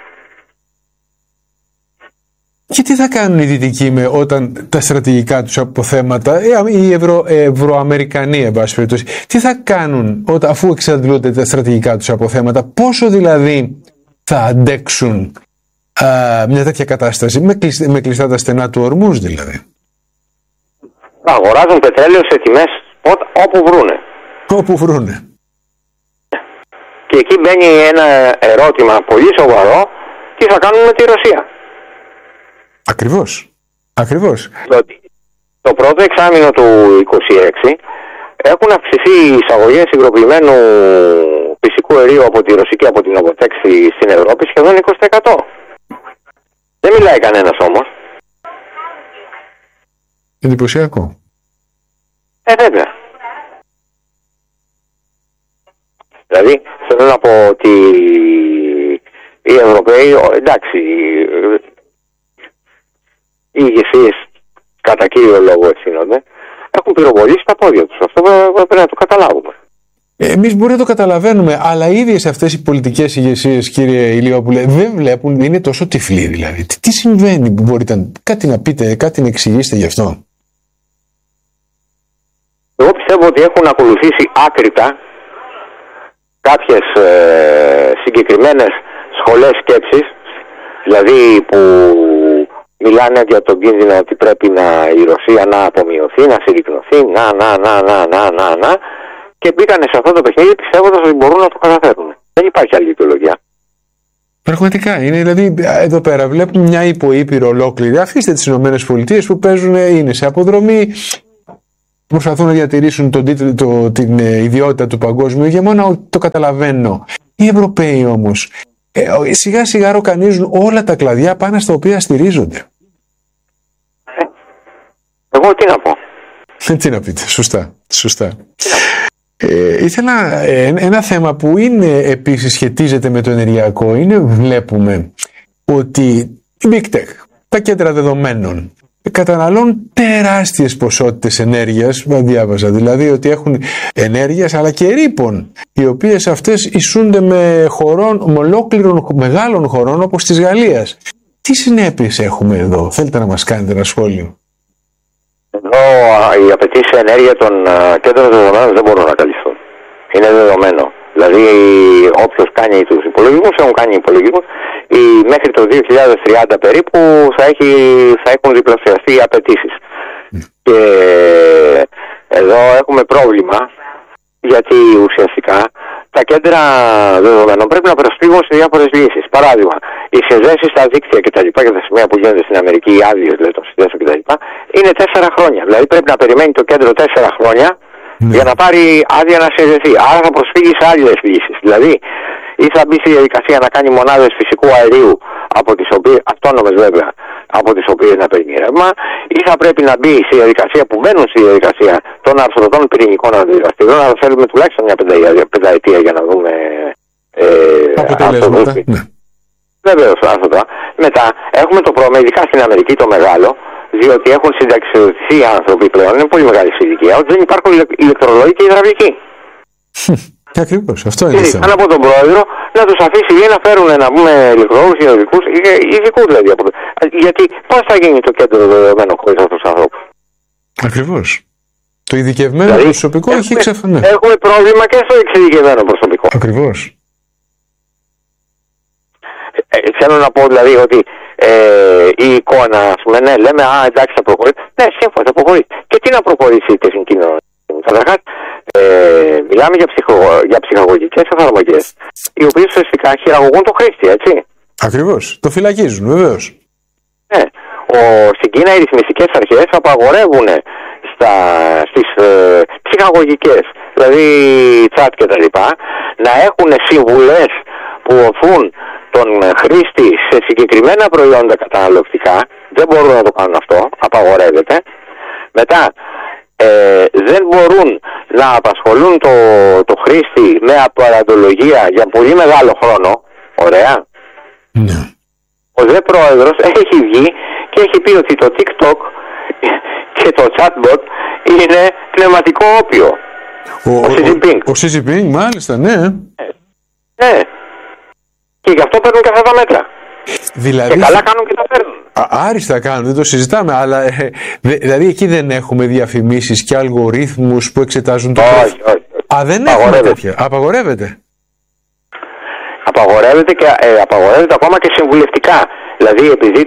Και τι θα κάνουν οι Δυτικοί όταν τα στρατηγικά τους αποθέματα, οι Ευρωαμερικανοί, εν πάση περιπτώσει, τι θα κάνουν αφού εξαντλούνται τα στρατηγικά τους αποθέματα, πόσο δηλαδή θα αντέξουν μια τέτοια κατάσταση, με κλειστά τα στενά του ορμούς δηλαδή? Αγοράζουν πετρέλαιο σε τιμές όπου βρούνε. Όπου βρούνε. Και εκεί μπαίνει ένα ερώτημα πολύ σοβαρό, τι θα κάνουν με τη Ρωσία. Ακριβώς. Το πρώτο εξάμηνο του 2026 έχουν αυξηθεί οι εισαγωγές υγροποιημένου φυσικού αερίου από τη Ρωσική, από την Novotex στην Ευρώπη σχεδόν 20%. Δεν μιλάει κανένας όμως. Εντυπωσιακό. Βέβαια. Δηλαδή θέλω να πω ότι οι Ευρωπαίοι, εντάξει, οι ηγεσίες κατά κύριο λόγο ευθύνονται, έχουν πυροβολήσει τα πόδια τους. Αυτό πρέπει να το καταλάβουμε. Εμείς μπορεί να το καταλαβαίνουμε, αλλά οι ίδιες αυτές οι πολιτικές ηγεσίες, κύριε Ηλιόπουλε, δεν βλέπουν, είναι τόσο τυφλοί δηλαδή. Τι συμβαίνει, μπορείτε κάτι να πείτε, κάτι να εξηγήσετε γι' αυτό? Εγώ πιστεύω ότι έχουν ακολουθήσει άκρητα κάποιες συγκεκριμένες σχολές σκέψης, δηλαδή που μιλάνε για τον κίνδυνο ότι πρέπει η Ρωσία να απομειωθεί, να συρρυκνωθεί, να και μπήκανε σε αυτό το παιχνίδι πιστεύοντας ότι μπορούν να το καταφέρουν. Δεν υπάρχει άλλη δικαιολογία. Πραγματικά είναι, δηλαδή εδώ πέρα βλέπουμε μια υποήπειρο ολόκληρη. Αφήστε τις ΗΠΑ που παίζουν, είναι σε αποδρομή, προσπαθούν να διατηρήσουν την ιδιότητα του παγκόσμιου ηγεμόνα, το καταλαβαίνω. Οι Ευρωπαίοι όμως σιγά σιγά ροκανίζουν όλα τα κλαδιά πάνω στα οποία στηρίζονται. Εγώ τι να πω. Τι να πείτε, σωστά. Ήθελα ένα θέμα που είναι επίσης σχετίζεται με το ενεργειακό, βλέπουμε ότι η Big Tech, τα κέντρα δεδομένων καταναλώνουν τεράστιες ποσότητες ενέργειας, διάβαζα δηλαδή ότι έχουν ενέργειας αλλά και ρήπων, οι οποίες αυτές ισούνται με ολόκληρων μεγάλων χωρών όπως της Γαλλίας. Τι συνέπειες έχουμε εδώ, θέλετε να μας κάνετε ένα σχόλιο? Εδώ οι απαιτήσεις ενέργεια των κέντρων δεδομένων δεν μπορούν να καλυφθούν. Είναι δεδομένο. Δηλαδή όποιος κάνει τους υπολογισμούς, έχουν κάνει υπολογισμούς, μέχρι το 2030 περίπου θα έχουν διπλασιαστεί οι απαιτήσεις. Και εδώ έχουμε πρόβλημα, γιατί ουσιαστικά τα κέντρα δεδομένων πρέπει να προσφύγουν σε διάφορες λύσεις. Παράδειγμα, οι συνδέσεις στα δίκτυα κτλ. Και τα σημεία που γίνονται στην Αμερική, οι άδειες δηλαδή, των συνδέσεων κτλ. Είναι 4 χρόνια. Δηλαδή πρέπει να περιμένει το κέντρο 4 χρόνια για να πάρει άδεια να συνδεθεί. Άρα θα προσφύγει σε άλλες λύσεις. Δηλαδή, ή θα μπει στη διαδικασία να κάνει μονάδες φυσικού αερίου, αυτόνομες βέβαια, από τις οποίες να παίρνει ρεύμα, ή θα πρέπει να μπει στη διαδικασία που μπαίνουν στη διαδικασία των αρθρωτών πυρηνικών αντιδραστήρων. Αλλά θέλουμε τουλάχιστον μια πενταετία για να δούμε αποτελέσματα. Βεβαίως, άστοτα. Μετά έχουμε το πρόβλημα, ειδικά στην Αμερική το μεγάλο, διότι έχουν συνταξιοδοτηθεί οι άνθρωποι πλέον, είναι πολύ μεγάλη ηλικία, ότι δεν υπάρχουν ηλεκτρολόγοι και υδραυλικοί. Ακριβώς, αυτό είναι. Αν από τον πρόεδρο να τους αφήσει ή να φέρουν να πούμε ηλεκτρολόγους, υδραυλικούς, ειδικούς δηλαδή. Γιατί πώς θα γίνει το κέντρο δεδομένο χωρίς αυτούς τους ανθρώπους? Ακριβώς. Το ειδικευμένο δηλαδή, προσωπικό έχει εξαφανίσει. Έχουμε πρόβλημα και στο εξειδικευμένο προσωπικό. Ακριβώς. Θέλω να πω δηλαδή ότι η εικόνα, ας πούμε, ναι, λέμε εντάξει θα προχωρήσει. Ναι, σύμφωνα θα προχωρήσει. Και τι να προχωρήσει η τεχνική νοημοσύνη? Καταρχάς, μιλάμε για ψυχαγωγικές εφαρμογές, οι οποίες ουσιαστικά χειραγωγούν το χρήστη, έτσι. Ακριβώς. Το φυλακίζουν, βεβαίως. Ναι. Στην Κίνα οι ρυθμιστικές αρχές απαγορεύουν στις ψυχαγωγικές, δηλαδή chat και τα λοιπά, να έχουν συμβουλές που οθούν τον χρήστη σε συγκεκριμένα προϊόντα καταναλωτικά. Δεν μπορούν να το κάνουν αυτό, απαγορεύεται. Μετά δεν μπορούν να απασχολούν το χρήστη με απαραντολογία για πολύ μεγάλο χρόνο. Ωραία. Ναι. Ο δε πρόεδρος έχει βγει και έχει πει ότι το TikTok και το chatbot είναι πνευματικό όπιο. Ο Xi Jinping. Ο Xi Jinping, μάλιστα, ναι. Ναι. Και γι' αυτό παίρνουν και αυτά τα μέτρα. Δηλαδή, και καλά κάνουν και τα παίρνουν. Άριστα κάνουν, δεν το συζητάμε, αλλά δηλαδή εκεί δεν έχουμε διαφημίσεις και αλγορίθμους που εξετάζουν το όχι. Δεν έχουμε τέτοια. Απαγορεύεται. Απαγορεύεται και απαγορεύεται ακόμα και συμβουλευτικά. Δηλαδή επειδή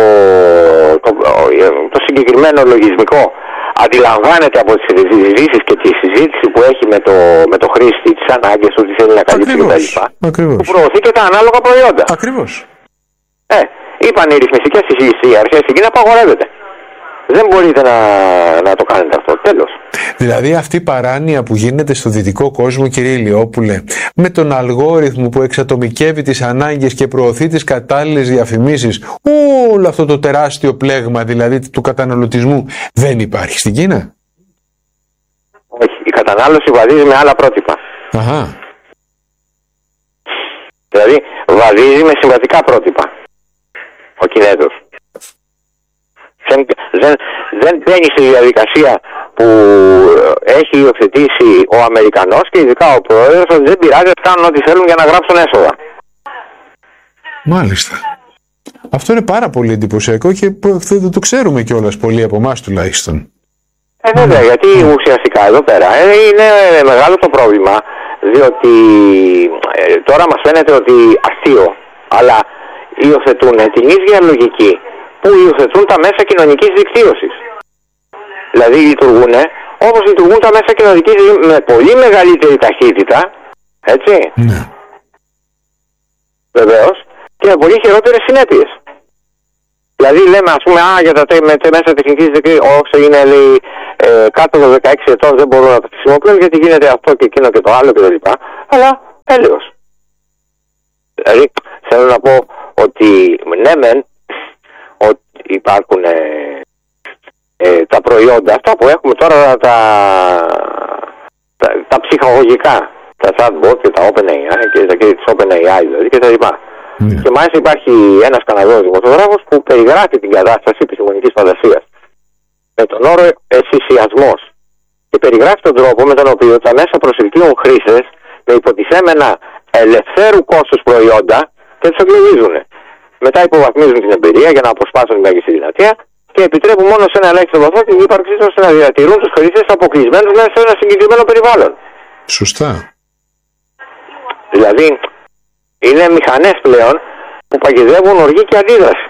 το συγκεκριμένο λογισμικό αντιλαμβάνεται από τις συζητήσεις και τη συζήτηση που έχει με το χρήστη, τις ανάγκες του, τι θέλει να καλύψει κτλ. Που προωθεί και τα ανάλογα προϊόντα. Ακριβώς. Είπαν οι ρυθμιστικές αρχές εκεί να απαγορεύεται. Δεν μπορείτε να το κάνετε αυτό. Τέλος. Δηλαδή αυτή η παράνοια που γίνεται στο δυτικό κόσμο, κύριε Ηλιόπουλε, με τον αλγόριθμο που εξατομικεύει τις ανάγκες και προωθεί τις κατάλληλες διαφημίσεις, όλο αυτό το τεράστιο πλέγμα δηλαδή του καταναλωτισμού, δεν υπάρχει στην Κίνα? Όχι. Η κατανάλωση βαδίζει με άλλα πρότυπα. Αχα. Δηλαδή βαδίζει με συμβατικά πρότυπα ο Κινέζος. Δεν μπαίνει στη διαδικασία που έχει υιοθετήσει ο Αμερικανός και ειδικά ο πρόεδρος, ότι δεν πειράζει, κάνουν ό,τι θέλουν για να γράψουν έσοδα. Μάλιστα. Αυτό είναι πάρα πολύ εντυπωσιακό και δεν το ξέρουμε κιόλας πολλοί από εμάς τουλάχιστον. Βέβαια, γιατί ουσιαστικά εδώ πέρα είναι μεγάλο το πρόβλημα, διότι τώρα μας φαίνεται ότι αστείο, αλλά υιοθετούν την ίδια λογική που υιοθετούν τα μέσα κοινωνικής δικτύωσης. Δηλαδή λειτουργούν όπως λειτουργούν τα μέσα κοινωνικής με πολύ μεγαλύτερη ταχύτητα, έτσι. Ναι. βεβαίως, και με πολύ χειρότερες συνέπειες. Δηλαδή λέμε, ας πούμε, για τα μέσα τεχνικής δεκρίνησης, όσο είναι, λέει, κάτω των 16 ετών δεν μπορούν να το χρησιμοποιούν γιατί γίνεται αυτό και εκείνο και το άλλο κτλ. Αλλά έλεος. Δηλαδή θέλω να πω ότι ναι μεν ότι υπάρχουν τα προϊόντα αυτά που έχουμε τώρα, τα ψυχαγωγικά, τα chatbot και τα OpenAI και τις OpenAI δηλαδή κτλ. Και μάλιστα υπάρχει ένας Καναδός δημοσιογράφος που περιγράφει την κατάσταση επιστημονικής φαντασίας με τον όρο εσυσιασμός και περιγράφει τον τρόπο με τον οποίο τα μέσα προσελκύουν χρήστες με υποτιθέμενα ελευθέρου κόστους προϊόντα και τους εγκλωβίζουν. Μετά υποβαθμίζουν την εμπειρία για να αποσπάσουν τη μέγιστη δυνατία και επιτρέπουν μόνο σε ένα ελάχιστο βαθμό την ύπαρξή τους ώστε να διατηρούν τους χρήστες αποκλεισμένους μέσα σε ένα συγκεκριμένο περιβάλλον. Σωστά. Δηλαδή είναι μηχανές πλέον που παγιδεύουν οργή και αντίδραση.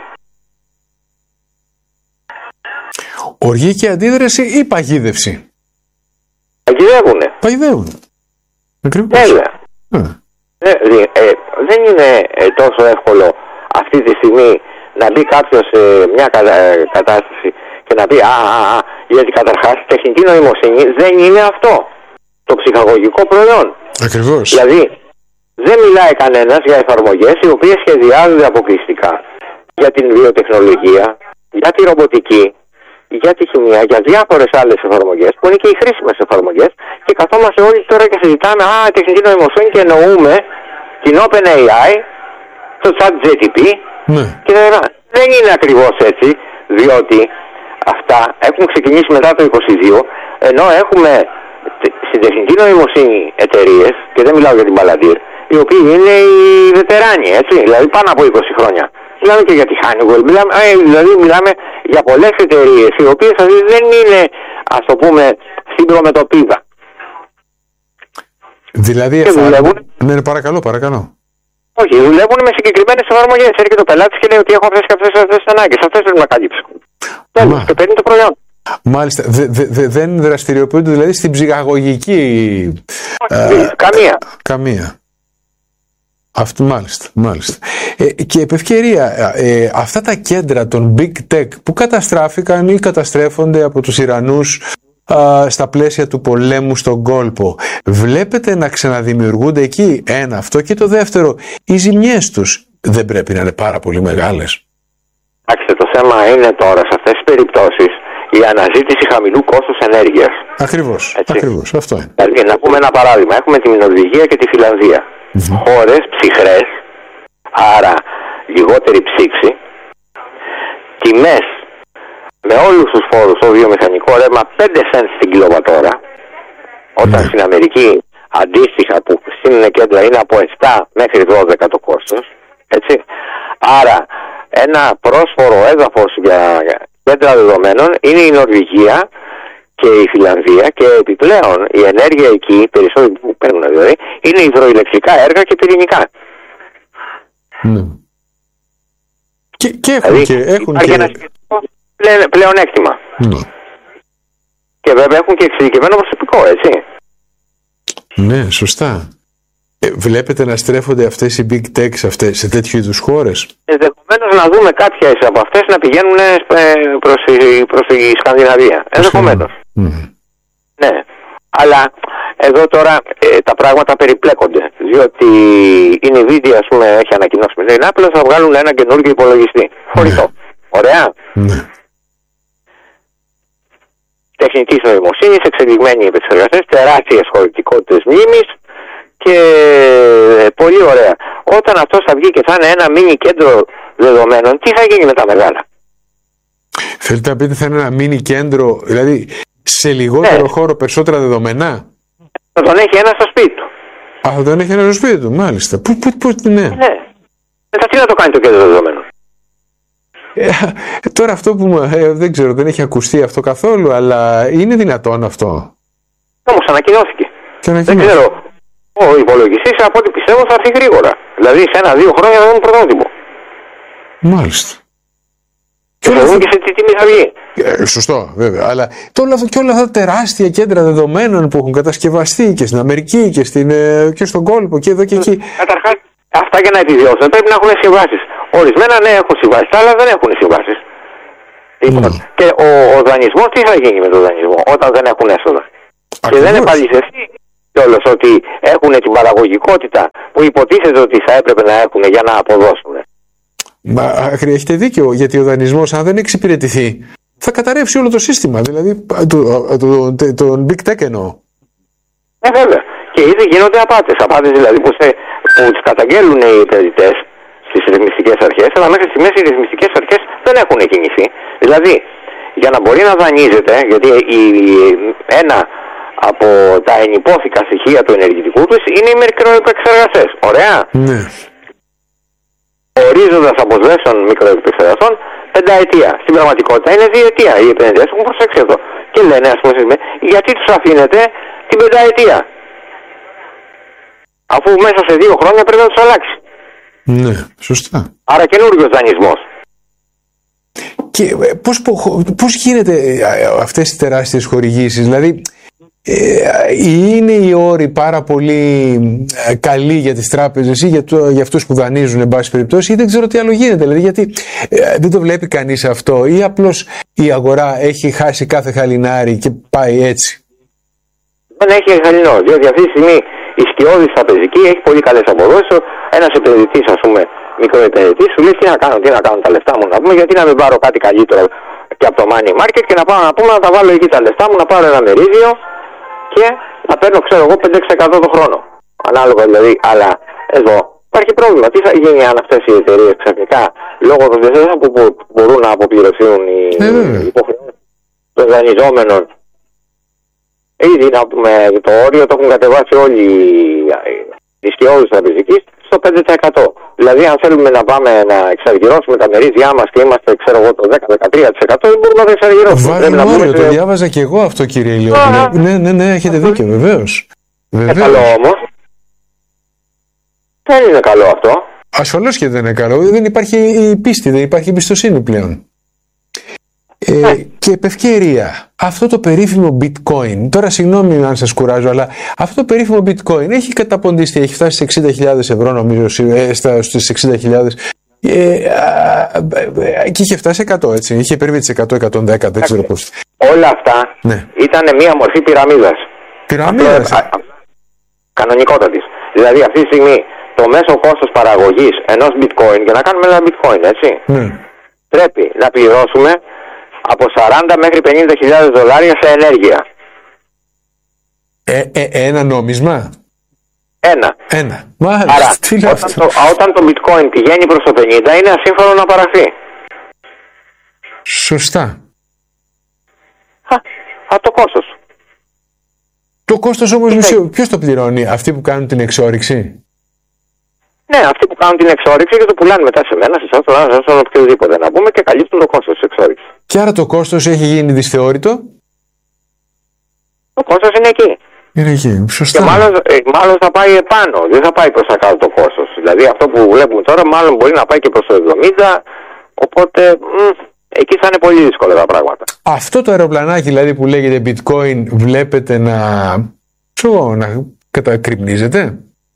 Οργή και αντίδραση ή παγίδευση? Παγιδεύουνε. Παγιδεύουν. Ακριβώς. Βέβαια. Δεν είναι τόσο εύκολο αυτή τη στιγμή να μπει κάποιος σε μια κατάσταση και να πει γιατί καταρχάς η τεχνητή νοημοσύνη δεν είναι αυτό το ψυχαγωγικό προϊόν. Ακριβώς. Δηλαδή δεν μιλάει κανένας για εφαρμογές οι οποίες σχεδιάζονται αποκλειστικά για την βιοτεχνολογία, για τη ρομποτική, για τη χημεία, για διάφορες άλλες εφαρμογές που είναι και οι χρήσιμες εφαρμογές και καθόμαστε όλοι τώρα και συζητάμε τεχνητή νοημοσύνη και εννοούμε την OpenAI, το ChatGPT και δεν είναι ακριβώς έτσι, διότι αυτά έχουν ξεκινήσει μετά το 22, ενώ έχουμε στην τεχνητή νοημοσύνη εταιρείες, και δεν μιλάω για την Palantir, οι οποίοι είναι οι βετεράνοι, έτσι, δηλαδή πάνω από 20 χρόνια. Μιλάμε και για τη Honeywell, δηλαδή μιλάμε για πολλές εταιρείες, οι οποίες δεν είναι, ας το πούμε, στην προμετωπίδα. Δηλαδή, ναι, παρακαλώ. Όχι, δουλεύουν με συγκεκριμένες εφαρμογές. Έρχεται ο πελάτης και λέει ότι έχω αυτές και αυτές τις ανάγκες. Αυτές πρέπει να καλύψω. Τέλος, και παίρνει το προϊόν. Μάλιστα. Δεν δραστηριοποιούνται δηλαδή στην ψυχαγωγική. Καμία. Αυτό, μάλιστα. Και επ' ευκαιρία, αυτά τα κέντρα των Big Tech που καταστράφηκαν ή καταστρέφονται από τους Ιρανούς στα πλαίσια του πολέμου στον κόλπο, βλέπετε να ξαναδημιουργούνται εκεί? Ένα αυτό, και το δεύτερο, οι ζημιές τους δεν πρέπει να είναι πάρα πολύ μεγάλες? Άξτε, το θέμα είναι τώρα σε αυτές τις περιπτώσεις η αναζήτηση χαμηλού κόστους ενέργειας. Ακριβώς, αυτό είναι. Δηλαδή, να πούμε ένα παράδειγμα, έχουμε τη Νορβηγία και τη Φιλανδία. Χώρες ψυχρές, άρα λιγότερη ψήξη, τιμές με όλους τους φόρους στο βιομηχανικό ρεύμα 5 cents την κιλοβατόρα, όταν στην Αμερική αντίστοιχα που στην κέντρα είναι από 7 μέχρι 12 το κόστος, έτσι. Άρα ένα πρόσφορο έδαφος για κέντρα δεδομένων είναι η Νορβηγία και η Φιλανδία, και επιπλέον η ενέργεια εκεί, περισσότεροι που παίρνουν δηλαδή, είναι υδροηλεκτρικά έργα και πυρηνικά. Και έχουν υπάρχει ένα πλεονέκτημα. Και βέβαια έχουν και εξειδικευμένο προσωπικό, έτσι. Ναι, σωστά. Βλέπετε να στρέφονται αυτές οι big techs σε τέτοιου είδους χώρες? Ενδεχομένως να δούμε κάποιες από αυτές να πηγαίνουν προς τη Σκανδιναβία. Ενδεχομένως. Ναι. Αλλά εδώ τώρα τα πράγματα περιπλέκονται. Διότι η Nvidia, ας πούμε, έχει ανακοινώσει με την Apple θα βγάλουν ένα καινούργιο υπολογιστή. Φορητό. Ωραία. Τεχνητής νοημοσύνης, εξελιγμένη επεξεργαστές, τεράστιες χωρητικότητες μνήμης και πολύ ωραία. Όταν αυτός θα βγει και θα είναι ένα μίνι κέντρο δεδομένων, τι θα γίνει με τα μεγάλα? Θέλετε να πείτε θα είναι ένα μίνι κέντρο, δηλαδή σε λιγότερο χώρο περισσότερα δεδομένα? Θα τον έχει ένα στο σπίτι του. Θα τον έχει ένα στο σπίτι του, μάλιστα. Ναι. Μετά τι να το κάνει το κέντρο δεδομένων? Τώρα αυτό που δεν ξέρω, δεν έχει ακουστεί αυτό καθόλου, αλλά είναι δυνατόν αυτό? Όμως ανακοινώθηκε. Δεν ξέρω. Ο υπολογιστής, από ό,τι πιστεύω, θα έρθει γρήγορα. Δηλαδή σε 1-2 χρόνια θα είναι πρωτότυπο. Μάλιστα. Και θα δουν και σε τι τιμή θα βγει. Σωστό, βέβαια. Αλλά και όλα αυτά τα τεράστια κέντρα δεδομένων που έχουν κατασκευαστεί και στην Αμερική και στον κόλπο και εδώ και εκεί. Καταρχάς, Αυτά για να επιβιώσουν πρέπει να έχουν συμβάσεις. Ορισμένα ναι έχουν συμβάσεις, άλλα δεν έχουν συμβάσεις. Λοιπόν, και ο δανεισμός, τι θα γίνει με τον δανεισμό όταν δεν έχουν έσοδα? Και δεν επαληθευτεί κιόλας ότι έχουν την παραγωγικότητα που υποτίθεται ότι θα έπρεπε να έχουν για να αποδώσουν. Μα έχετε δίκιο, γιατί ο δανεισμός, αν δεν εξυπηρετηθεί, θα καταρρεύσει όλο το σύστημα. Δηλαδή, τον Big Tech εννοώ. Βέβαια. Και ήδη γίνονται απάτες. Απάτες δηλαδή που τις καταγγέλουν οι επενδυτές στις ρυθμιστικές αρχές, αλλά μέχρι στιγμής οι ρυθμιστικές αρχές δεν έχουν κινηθεί. Δηλαδή, για να μπορεί να δανείζεται, γιατί ένα από τα ενυπόθηκα στοιχεία του ενεργητικού τους είναι οι μικροεπεξεργαστές. Ωραία. Ναι. Ορίζοντας αποσβέσεων μικροεπεξεργαστών 5 ετία. Στην πραγματικότητα είναι 2 ετία. Οι επενδυτές έχουν προσέξει εδώ. Και λένε, ας πούμε, γιατί τους αφήνετε την 5 ετία? Αφού μέσα σε 2 χρόνια πρέπει να τους αλλάξει. Ναι, σωστά. Άρα καινούριος δανεισμός. Και πώς γίνεται αυτές τις τεράστιες χορηγήσεις? Δηλαδή, είναι οι όροι πάρα πολύ καλοί για τις τράπεζες ή για αυτούς που δανείζουν, εν πάση περιπτώσει, ή δεν ξέρω τι άλλο γίνεται? Δηλαδή, γιατί δεν το βλέπει κανείς αυτό, ή απλώς η αγορά έχει χάσει κάθε χαλινάρι και πάει έτσι? Δεν έχει χαλινό, διότι αυτή τη στιγμή η σκιώδης τραπεζική έχει πολύ καλές αποδόσεις. Ένας επενδυτής, ας πούμε, μικροεπενδυτής, σου λέει τι να κάνω τα λεφτά μου, να πούμε, γιατί να μην πάρω κάτι καλύτερο και από το money market και να πάω να πούμε να τα βάλω εκεί τα λεφτά μου, να πάρω ένα μερίδιο και να παίρνω, ξέρω εγώ, 5-6% το χρόνο. Ανάλογα δηλαδή, αλλά εδώ υπάρχει πρόβλημα. Τι θα γίνει αν αυτές οι εταιρείες ξαφνικά, λόγω των διαθέσεων που μπορούν να αποπληρωθούν οι υποχρεώσεις των δανειζόμενων, ήδη να πούμε το όριο το έχουν κατεβάσει όλοι οι σκιώδεις τραπεζικής στο 5%. Δηλαδή, αν θέλουμε να πάμε να εξαργυρώσουμε τα μερίδια μας και είμαστε, ξέρω εγώ, το 10-13%, δεν μπορούμε να τα εξαργυρώσουμε. Βάλουμε όριο, το διάβαζα και εγώ αυτό, κύριε Ηλιόπουλε. Ναι, έχετε δίκιο, βεβαίως. Καλό όμως. Δεν είναι καλό αυτό. Ασφαλώς και δεν είναι καλό. Δεν υπάρχει η πίστη, δεν υπάρχει εμπιστοσύνη πλέον. Και επ' ευκαιρία, αυτό το περίφημο bitcoin, τώρα συγγνώμη αν σας κουράζω, αλλά αυτό το περίφημο bitcoin έχει καταποντήσει, έχει φτάσει σε 60.000 ευρώ νομίζω, στις 60.000 και είχε φτάσει 100, έτσι, είχε υπερβεί τις 100-110, δεν ξέρω πώς. Όλα αυτά ήταν μία μορφή πυραμίδας. Πυραμίδας. Κανονικότατης. Δηλαδή αυτή τη στιγμή το μέσο κόστος παραγωγής ενός bitcoin, για να κάνουμε ένα bitcoin, έτσι, πρέπει να πληρώσουμε από 40 μέχρι 50.000 δολάρια σε ενέργεια. Ένα νόμισμα? Ένα. Μάλιστα. Άρα, όταν το bitcoin πηγαίνει προς το 50, είναι ασύμφωνο να παραχθεί. Σωστά. Το κόστος. Το κόστος όμως, ποιος το πληρώνει? Αυτοί που κάνουν την εξόρυξη? Ναι, αυτοί που κάνουν την εξόρυξη και το πουλάνε μετά σε μένα, σε εσάς, στον οποιοδήποτε να πούμε, και καλύπτουν το κόστος της εξόρυξης. Και άρα το κόστος έχει γίνει δυσθεώρητο? Το κόστος είναι εκεί. Είναι εκεί, σωστά. Και μάλλον θα πάει επάνω, δεν θα πάει προς τα κάτω το κόστος. Δηλαδή αυτό που βλέπουμε τώρα μάλλον μπορεί να πάει και προς το 70, οπότε εκεί θα είναι πολύ δύσκολα τα πράγματα. Αυτό το αεροπλανάκι δηλαδή που λέγεται bitcoin βλέπετε να κατακριμνίζεται?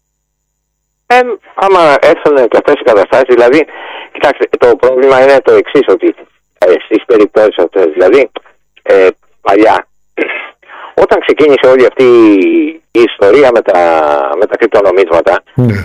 Άμα έρθουν και αυτές οι καταστάσεις, δηλαδή, κοιτάξτε, το πρόβλημα είναι το εξής, ότι στις περιπτώσεις αυτές, δηλαδή, παλιά, όταν ξεκίνησε όλη αυτή η ιστορία με τα κρυπτονομίσματα,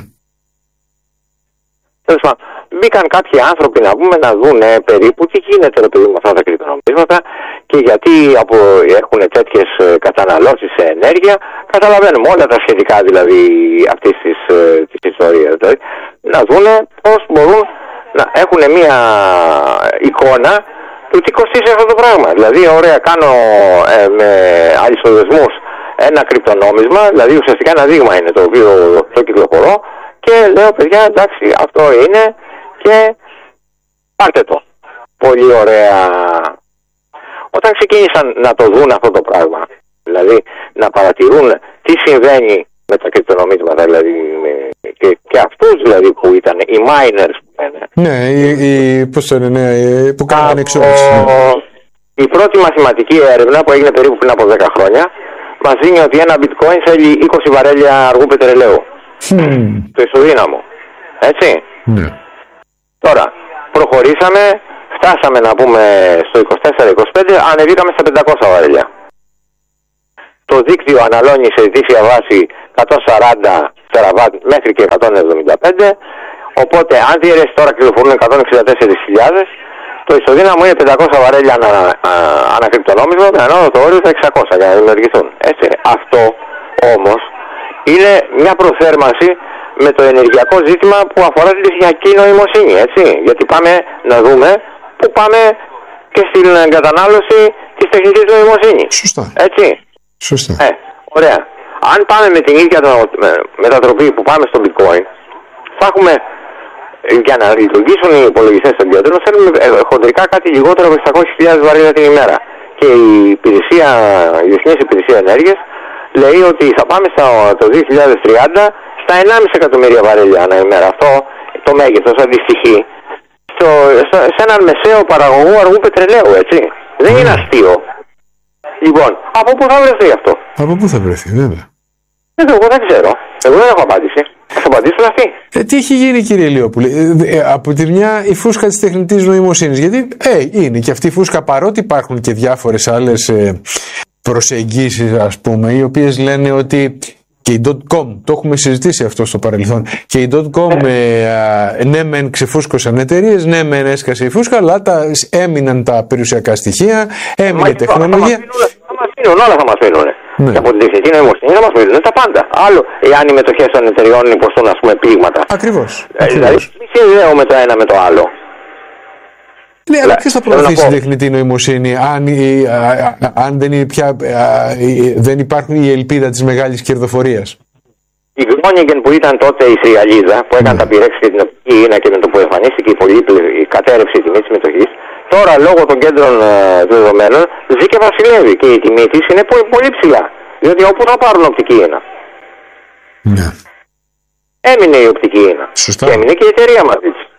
μπήκαν κάποιοι άνθρωποι να πούμε να δουν περίπου τι γίνεται με αυτά τα κρυπτονομίσματα και γιατί έχουν τέτοιες καταναλώσεις σε ενέργεια. Καταλαβαίνουμε όλα τα σχετικά δηλαδή αυτής της ιστορίας. Δηλαδή, να δουν πώς μπορούν να έχουν μια εικόνα του τι κοστίζει αυτό το πράγμα. Δηλαδή, ωραία, κάνω με αλυσοδεσμούς ένα κρυπτονόμισμα, δηλαδή ουσιαστικά ένα δείγμα είναι το οποίο το κυκλοφορώ και λέω, παιδιά, εντάξει, αυτό είναι και πάρτε το. Πολύ ωραία. Όταν ξεκίνησαν να το δουν αυτό το πράγμα, δηλαδή να παρατηρούν τι συμβαίνει με τα κρυπτονομίσματα, δηλαδή και αυτούς δηλαδή που ήταν οι miners που λένε. Ναι, πώς το λένε, που κάνουν εξόρυξη. Η πρώτη μαθηματική έρευνα που έγινε περίπου πριν από 10 χρόνια μας δίνει ότι ένα bitcoin θέλει 20 βαρέλια αργού πετρελαίου. Το ισοδύναμο. Έτσι. Ναι. Τώρα, προχωρήσαμε, φτάσαμε να πούμε στο 24-25, ανεβήκαμε στα 500 βαρέλια. Το δίκτυο αναλώνει σε ετήσια βάση 140 τεραβάτ μέχρι και 175, οπότε αν διαιρέσει τώρα κυκλοφορούν 164.000, το ισοδύναμο είναι 500 βαρέλια ανακρυπτονόμισμα με ανώτατο όριο τα 600 για να δημιουργηθούν. Έτσι. Αυτό όμως είναι μια προθέρμανση με το ενεργειακό ζήτημα που αφορά τη λιθιακή νοημοσύνη, έτσι. Γιατί πάμε να δούμε που πάμε και στην κατανάλωση της τεχνητής νοημοσύνης. Σωστά. Έτσι. Σωστά. Ωραία. Αν πάμε με την ίδια μετατροπή που πάμε στο bitcoin, θα έχουμε, για να λειτουργήσουν οι υπολογιστές στο κέντρο, θέλουμε χοντρικά κάτι λιγότερο από 600.000 βαρέλια την ημέρα. Και η Διεθνής Υπηρεσία Ενέργειας λέει ότι θα πάμε το 2030 στα 1,5 εκατομμύρια βαρέλια ανά ημέρα. Αυτό το μέγεθος αντιστοιχεί σε έναν μεσαίο παραγωγό αργού πετρελαίου, έτσι. Δεν είναι αστείο. Λοιπόν, από πού θα βρεθεί αυτό? Από πού θα βρεθεί, βέβαια. Εγώ δεν ξέρω. Εγώ δεν έχω απάντηση. Θα απαντήσουν αυτοί. Τι έχει γίνει, κύριε Ηλιόπουλε? Από τη μια η φούσκα της τεχνητής νοημοσύνης, γιατί είναι και αυτή η φούσκα, παρότι υπάρχουν και διάφορες άλλες προσεγγίσεις, ας πούμε, οι οποίες λένε ότι και η .com, το έχουμε συζητήσει αυτό στο παρελθόν, και η .com ναι μεν ξεφούσκωσαν εταιρείες, ναι μεν έσκασε η φούσκα, αλλά έμειναν τα περιουσιακά στοιχεία, έμεινε η τεχνολογία. Όλα θα μας μείνουν. Ναι. Και από την τεχνητή νοημοσύνη θα μας μείνουν τα πάντα. Άλλο εάν οι μετοχές των εταιριών υποστούν, ας πούμε, πλήγματα. Ακριβώς. Δηλαδή, μη συνδέουμε το ένα με το άλλο. Ναι, αλλά ποιος θα προωθήσει την τεχνητή νοημοσύνη αν δεν υπάρχουν η ελπίδα της μεγάλης κερδοφορίας? Η Groningen που ήταν τότε η Σριγαλίδα, που έκανε τα πειρέξη και την οπτική ίνα και με το που εμφανίστηκε η κατέρευση τιμή της μετοχής, τώρα λόγω των κέντρων δεδομένων ζει και βασιλεύει και η τιμή της είναι πολύ ψηλά. Διότι όπου θα πάρουν οπτική ίνα. Ναι. Έμεινε η οπτική ίνα. Σωστά. Και έμεινε και η εταιρεία μαζί της.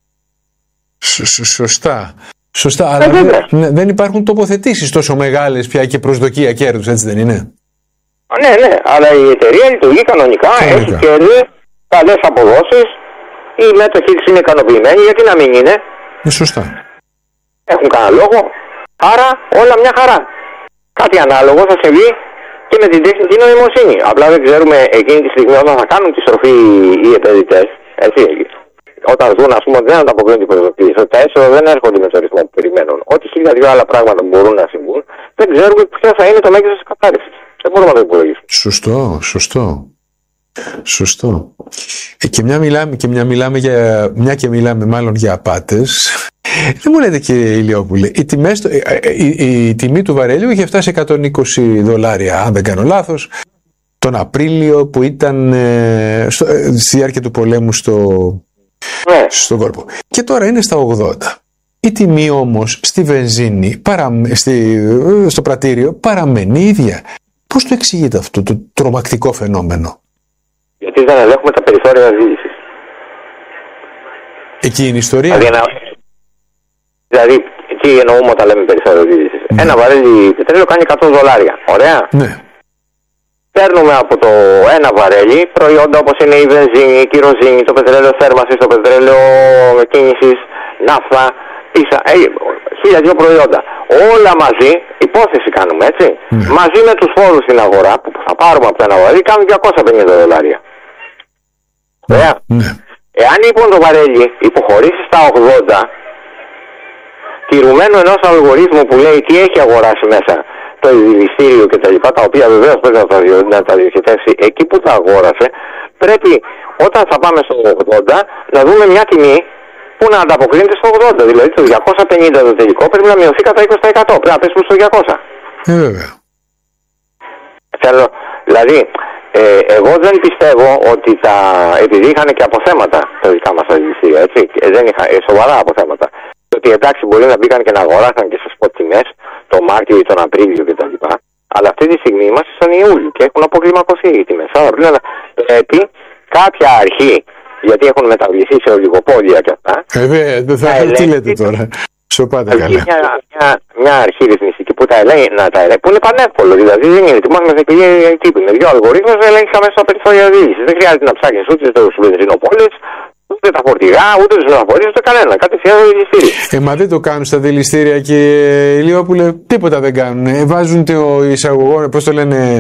Σωστά, αλλά δεν υπάρχουν τοποθετήσεις τόσο μεγάλες πια και προσδοκία κέρδους, έτσι δεν είναι? Ναι, αλλά η εταιρεία λειτουργεί κανονικά, έχει κέρδη, καλές αποδόσεις, οι μέτοχοι της είναι ικανοποιημένοι, γιατί να μην είναι? Σωστά. Έχουν κανένα λόγο, άρα όλα μια χαρά. Κάτι ανάλογο θα συμβεί και με την τεχνητή νοημοσύνη. Απλά δεν ξέρουμε εκείνη τη στιγμή όταν θα κάνουν τη στροφή οι επενδυτές, έτσι. Όταν δουν, ας πούμε, ότι δεν ανταποκρίνουν την προσδοκία, ότι τα έσοδα δεν έρχονται με το ρυθμό που περιμένουν, ότι 1002 άλλα πράγματα μπορούν να συμβούν, δεν ξέρουμε ποιο θα είναι το μέγεθος της κατάρρευσης. Δεν μπορούμε να το υπολογίσουμε. Σωστό. Και μια και μιλάμε μάλλον για απάτες, δεν μου λέτε, κύριε Ηλιόπουλε, η τιμή του βαρέλιου είχε φτάσει $120, αν δεν κάνω λάθος, τον Απρίλιο που ήταν στη διάρκεια του πολέμου στον κόρπο. Και τώρα είναι στα 80. Η τιμή όμως στη βενζίνη, στο πρατήριο, παραμένει ίδια. Πώς το εξηγείτε αυτό το τρομακτικό φαινόμενο? Γιατί δεν ελέγχουμε τα περιθώρια ζήτησης. Εκεί είναι η ιστορία. Δηλαδή, τι εννοούμε όταν λέμε περιθώριο ζήτησης? Ένα βαρέλι πετρέλαιο κάνει $100. Ωραία. Ναι. Παίρνουμε από το ένα βαρέλι προϊόντα όπως είναι η βενζίνη, η κυροζίνη, το πετρέλαιο θέρμανσης, το πετρέλαιο κίνησης, ναύτα, πίσα, 1002 προϊόντα. Όλα μαζί, υπόθεση κάνουμε, έτσι. Μαζί με τους φόρους στην αγορά που θα πάρουμε από το ένα βαρέλι κάνουν $250. Ωραία. Εάν λοιπόν το βαρέλι υποχωρήσει στα 80, τηρουμένου ενός αλγορίθμου που λέει τι έχει αγοράσει μέσα το ειδηλιστήριο και τα λοιπά, τα οποία βεβαίως πρέπει να τα διοχετεύσει εκεί που τα αγόρασε, πρέπει όταν θα πάμε στο 80 να δούμε μια τιμή που να ανταποκρίνεται στο 80. Δηλαδή το 250 το τελικό πρέπει να μειωθεί κατά 20%. Πρέπει να πέσουμε στο 200. Βέβαια. Δηλαδή, εγώ δεν πιστεύω ότι επειδή είχαν και αποθέματα τα δικά μας ειδηλιστήρια, έτσι, δεν είχαν σοβαρά αποθέματα. Ότι εντάξει μπορεί να μπήκαν και να αγοράσαν και σε σποτ τιμές το Μάρτιο ή τον Απρίλιο κτλ. Αλλά αυτή τη στιγμή είμαστε στον Ιούλιο και έχουν αποκλιμακωθεί οι τιμές. Άρα πρέπει κάποια αρχή, γιατί έχουν μεταβληθεί σε ολιγοπόλια και αυτά. Δεν θα τι λέτε τώρα. Σοπάτε καλά. Μια αρχή ρυθμιστική που τα ελέγχει, που είναι πανεύκολο. Δηλαδή δεν είναι έτοιμο με δεκλή τύπη. Με δύο αλγορίθμους ελέγχει αμέσως τα περιθώρια διοίκησης. Δεν χρειάζεται να ψάχνεις ούτε στους βενζινοπόλες, ούτε τα φορτηγά, ούτε τους μεταφορείς, ούτε κανένα. Κατευθείαν το δηληστήριο. Μα δεν το κάνουν στα δηληστήρια, κύριε Ηλιόπουλε, τίποτα δεν κάνουν. Βάζουν το εισαγωγό, πώς το λένε,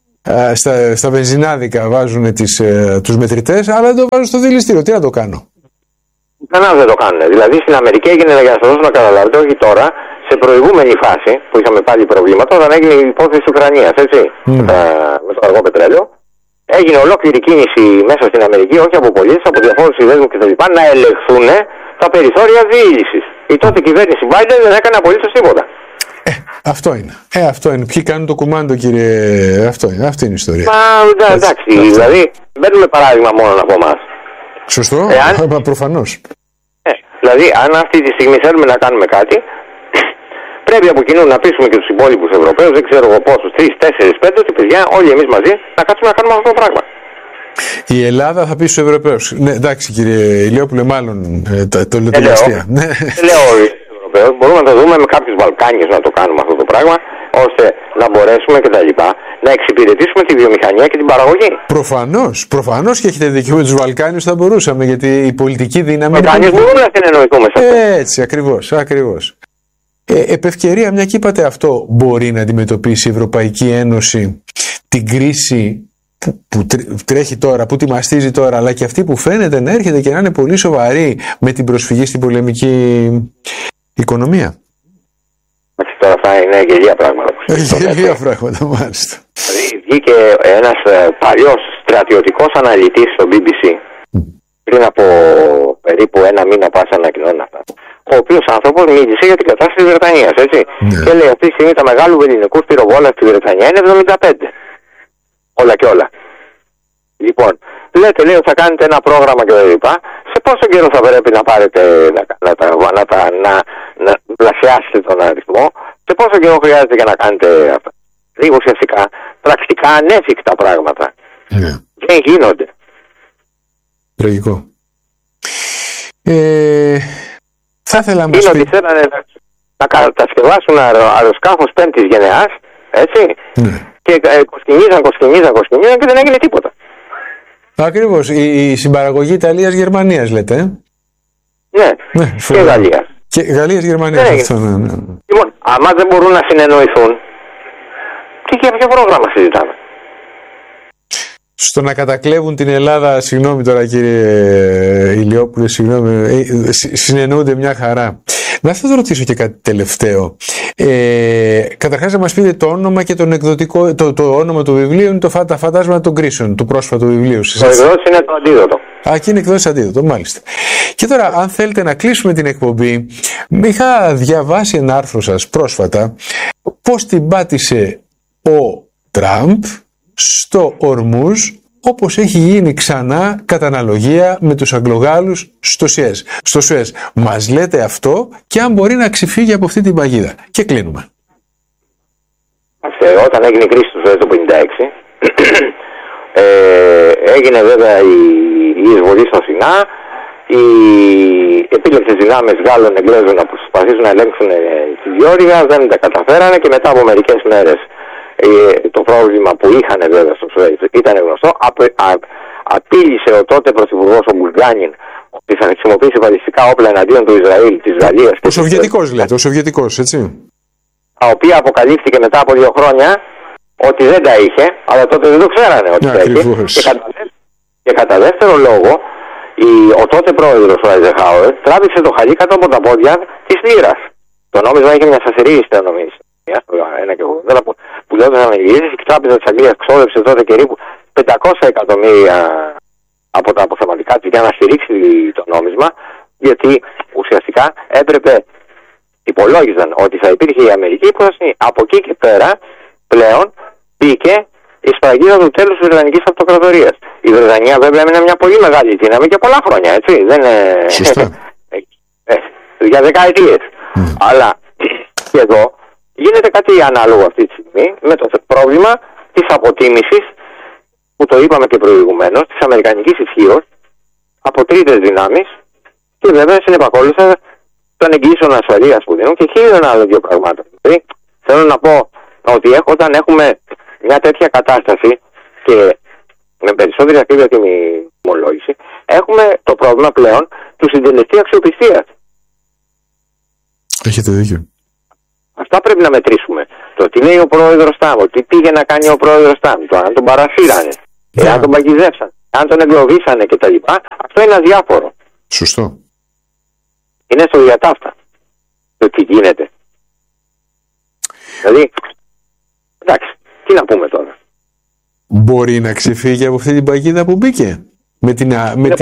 στα βενζινάδικα βάζουν τους μετρητές, αλλά δεν το βάζουν στο δηληστήριο. Τι να το κάνω. Κανένα δεν το κάνουν. Δηλαδή στην Αμερική έγινε, για να σας δώσω να καταλάβετε, όχι τώρα, σε προηγούμενη φάση που είχαμε πάλι προβλήματα, όταν έγινε η υπόθεση της Ουκρανίας, έτσι, με το αργό πετρέλαιο, έγινε ολόκληρη κίνηση μέσα στην Αμερική, όχι από πολίτες, από διαφόρους συνδέσμους κτλ., να ελεγχθούν τα περιθώρια διείλησης. Η τότε κυβέρνηση Biden δεν έκανε απολύτως τίποτα. Αυτό είναι. Αυτό είναι. Ποιοι κάνουν το κουμάντο, κύριε. Αυτή είναι η ιστορία. Εντάξει, δηλαδή, παίρνουμε παράδειγμα μόνο από εμάς. Σωστό, προφανώς. Δηλαδή, αν αυτή τη στιγμή θέλουμε να κάνουμε κάτι, πρέπει από κοινού να πείσουμε και τους υπόλοιπους Ευρωπαίους, δεν ξέρω εγώ πόσους, 3, 4, 5, ότι παιδιά, όλοι εμείς μαζί να κάτσουμε να κάνουμε αυτό το πράγμα. Η Ελλάδα θα πει στους Ευρωπαίους. Ναι, εντάξει, κύριε Ηλιόπουλε, μάλλον το λέω τελευταία. Δεν λέω όλοι τους Ευρωπαίους. Μπορούμε να το δούμε με κάποιους Βαλκάνιους να το κάνουμε αυτό το πράγμα, ώστε να μπορέσουμε κτλ. Να εξυπηρετήσουμε τη βιομηχανία και την παραγωγή. Προφανώς και έχετε δίκιο, με τους Βαλκάνιους θα μπορούσαμε, γιατί η πολιτική δύναμη. Οι Βαλκάνιους μπορούμε να συνεννοηθούμε σε αυτό. Έτσι, ακριβώς. Επ' ευκαιρία, μια και είπατε αυτό, μπορεί να αντιμετωπίσει η Ευρωπαϊκή Ένωση την κρίση που τρέχει τώρα, που τη μαστίζει τώρα, αλλά και αυτή που φαίνεται να έρχεται και να είναι πολύ σοβαρή με την προσφυγή στην πολεμική οικονομία. Τώρα θα είναι γελία πράγματα. Γελία πράγματα, μάλιστα. Δηλαδή βγήκε ένας παλιός στρατιωτικός αναλυτής στο BBC πριν από περίπου ένα μήνα που άρχισαν να ανακοινώνουν αυτά. Ο οποίος άνθρωπος μίλησε για την κατάσταση της Βρετανίας, έτσι. Και λέει αυτή τη στιγμή τα μεγάλου ελληνικούς πυροβόλα στη Βρετανία είναι 75. Όλα και όλα. Λοιπόν, λέτε, λέει ότι θα κάνετε ένα πρόγραμμα και λοιπά. Σε πόσο καιρό θα πρέπει να πάρετε να πλασιάσετε τον αριθμό, σε πόσο καιρό χρειάζεται για να κάνετε αυτά. Λίγο ουσιαστικά, πρακτικά ανέφικτα πράγματα. Δεν γίνονται. Τραγικό. Θα ήθελα να είναι ότι θέλανε να κατασκευάσουν αεροσκάφος 5ης γενεάς, έτσι, και κοσκινίζαν και δεν έγινε τίποτα. Ακριβώς. Η συμπαραγωγή Ιταλίας-Γερμανίας λέτε. Ναι, και Γαλλίας. Και Γαλλίας-Γερμανίας. Λοιπόν, άμα δεν μπορούν να συνεννοηθούν, και για ποιο πρόγραμμα συζητάμε. Στο να κατακλέβουν την Ελλάδα, συγγνώμη τώρα κύριε Ηλιόπουλε, συνεννοούνται μια χαρά. Να σας ρωτήσω και κάτι τελευταίο. Καταρχάς να μας πείτε το όνομα και τον εκδοτικό, το όνομα του βιβλίου είναι τα φαντάσματα των κρίσεων, του πρόσφατου βιβλίου. Το εκδότης είναι το Αντίδοτο. Και είναι εκδότης Αντίδοτο, μάλιστα. Και τώρα, αν θέλετε να κλείσουμε την εκπομπή, είχα διαβάσει ένα άρθρο σας πρόσφατα, πώς την πάτησε ο Τραμπ στο Ορμούζ, όπως έχει γίνει ξανά κατά αναλογία με τους Αγγλογάλους στο Σουέζ. Μας λέτε αυτό και αν μπορεί να ξεφύγει από αυτή την παγίδα. Και κλείνουμε. Όταν έγινε η κρίση του Σουέζ το 1956, έγινε βέβαια η εισβολή στο Σινά, οι επίλεξες δυνάμεις Γάλλων Εγγλέζων να προσπαθήσουν να ελέγξουν τη διόρυγα, δεν τα καταφέρανε και μετά από μερικές μέρες το πρόβλημα που είχαν βέβαια στο Σουέζ ήταν γνωστό. Απείλησε ο τότε πρωθυπουργός ο Μπουλγκάνιν ότι θα χρησιμοποιήσει βαλιστικά όπλα εναντίον του Ισραήλ, της Γαλλίας. Ο Σοβιετικός λέτε, ο Σοβιετικός, έτσι. Τα οποία αποκαλύφθηκε μετά από 2 χρόνια ότι δεν τα είχε, αλλά τότε δεν το ξέρανε ότι τα είχε. Και κατά δεύτερο λόγο, ο τότε πρόεδρος ο Άιζενχάουερ τράβηξε το χαλί κάτω από τα πόδια της λίρας. Το νόμισμα είχε μια σταθερή νομίζηση. Ένα και 80 που λένε αναγγελίες και η Τράπεζα της Αγγλίας ξόδεψε τότε περίπου 500 εκατομμύρια από τα αποθεματικά της για να στηρίξει το νόμισμα, γιατί ουσιαστικά έπρεπε, υπολόγιζαν ότι θα υπήρχε η Αμερική που θα συνεχίσει. Από εκεί και πέρα πλέον μπήκε η σφραγίδα του τέλους της Βρετανικής Αυτοκρατορίας. Η Βρετανία βέβαια είναι μια πολύ μεγάλη δύναμη και πολλά χρόνια, έτσι. Δεν είναι. Για δεκαετίες. Αλλά και εδώ γίνεται κάτι ανάλογο αυτή τη στιγμή με το πρόβλημα της αποτίμησης που το είπαμε και προηγουμένως, της αμερικανικής ισχύως από τρίτες δυνάμεις και βέβαια συνεπακόλουσα των εγγύσεων ασφαλείας που δίνουν και χίλιων άλλων δύο πραγμάτων. Δηλαδή, θέλω να πω ότι όταν έχουμε μια τέτοια κατάσταση και με περισσότερη ακρίβεια και μιμολόγηση, έχουμε το πρόβλημα πρόβλημα πλέον του συντελεστή αξιοπιστίας. Έχετε δίκιο. Αυτά πρέπει να μετρήσουμε. Το τι λέει ο πρόεδρος Τραμπ, τι πήγε να κάνει ο πρόεδρος Τραμπ, το αν τον παρασύρανε, αν τον παγιδεύσαν, αν τον εγκλωβίσανε κτλ. Αυτό είναι αδιάφορο. Σωστό. Είναι στο διατάφτα το τι γίνεται. Δηλαδή, εντάξει, τι να πούμε τώρα. Μπορεί να ξεφύγει από αυτή την παγίδα που μπήκε με την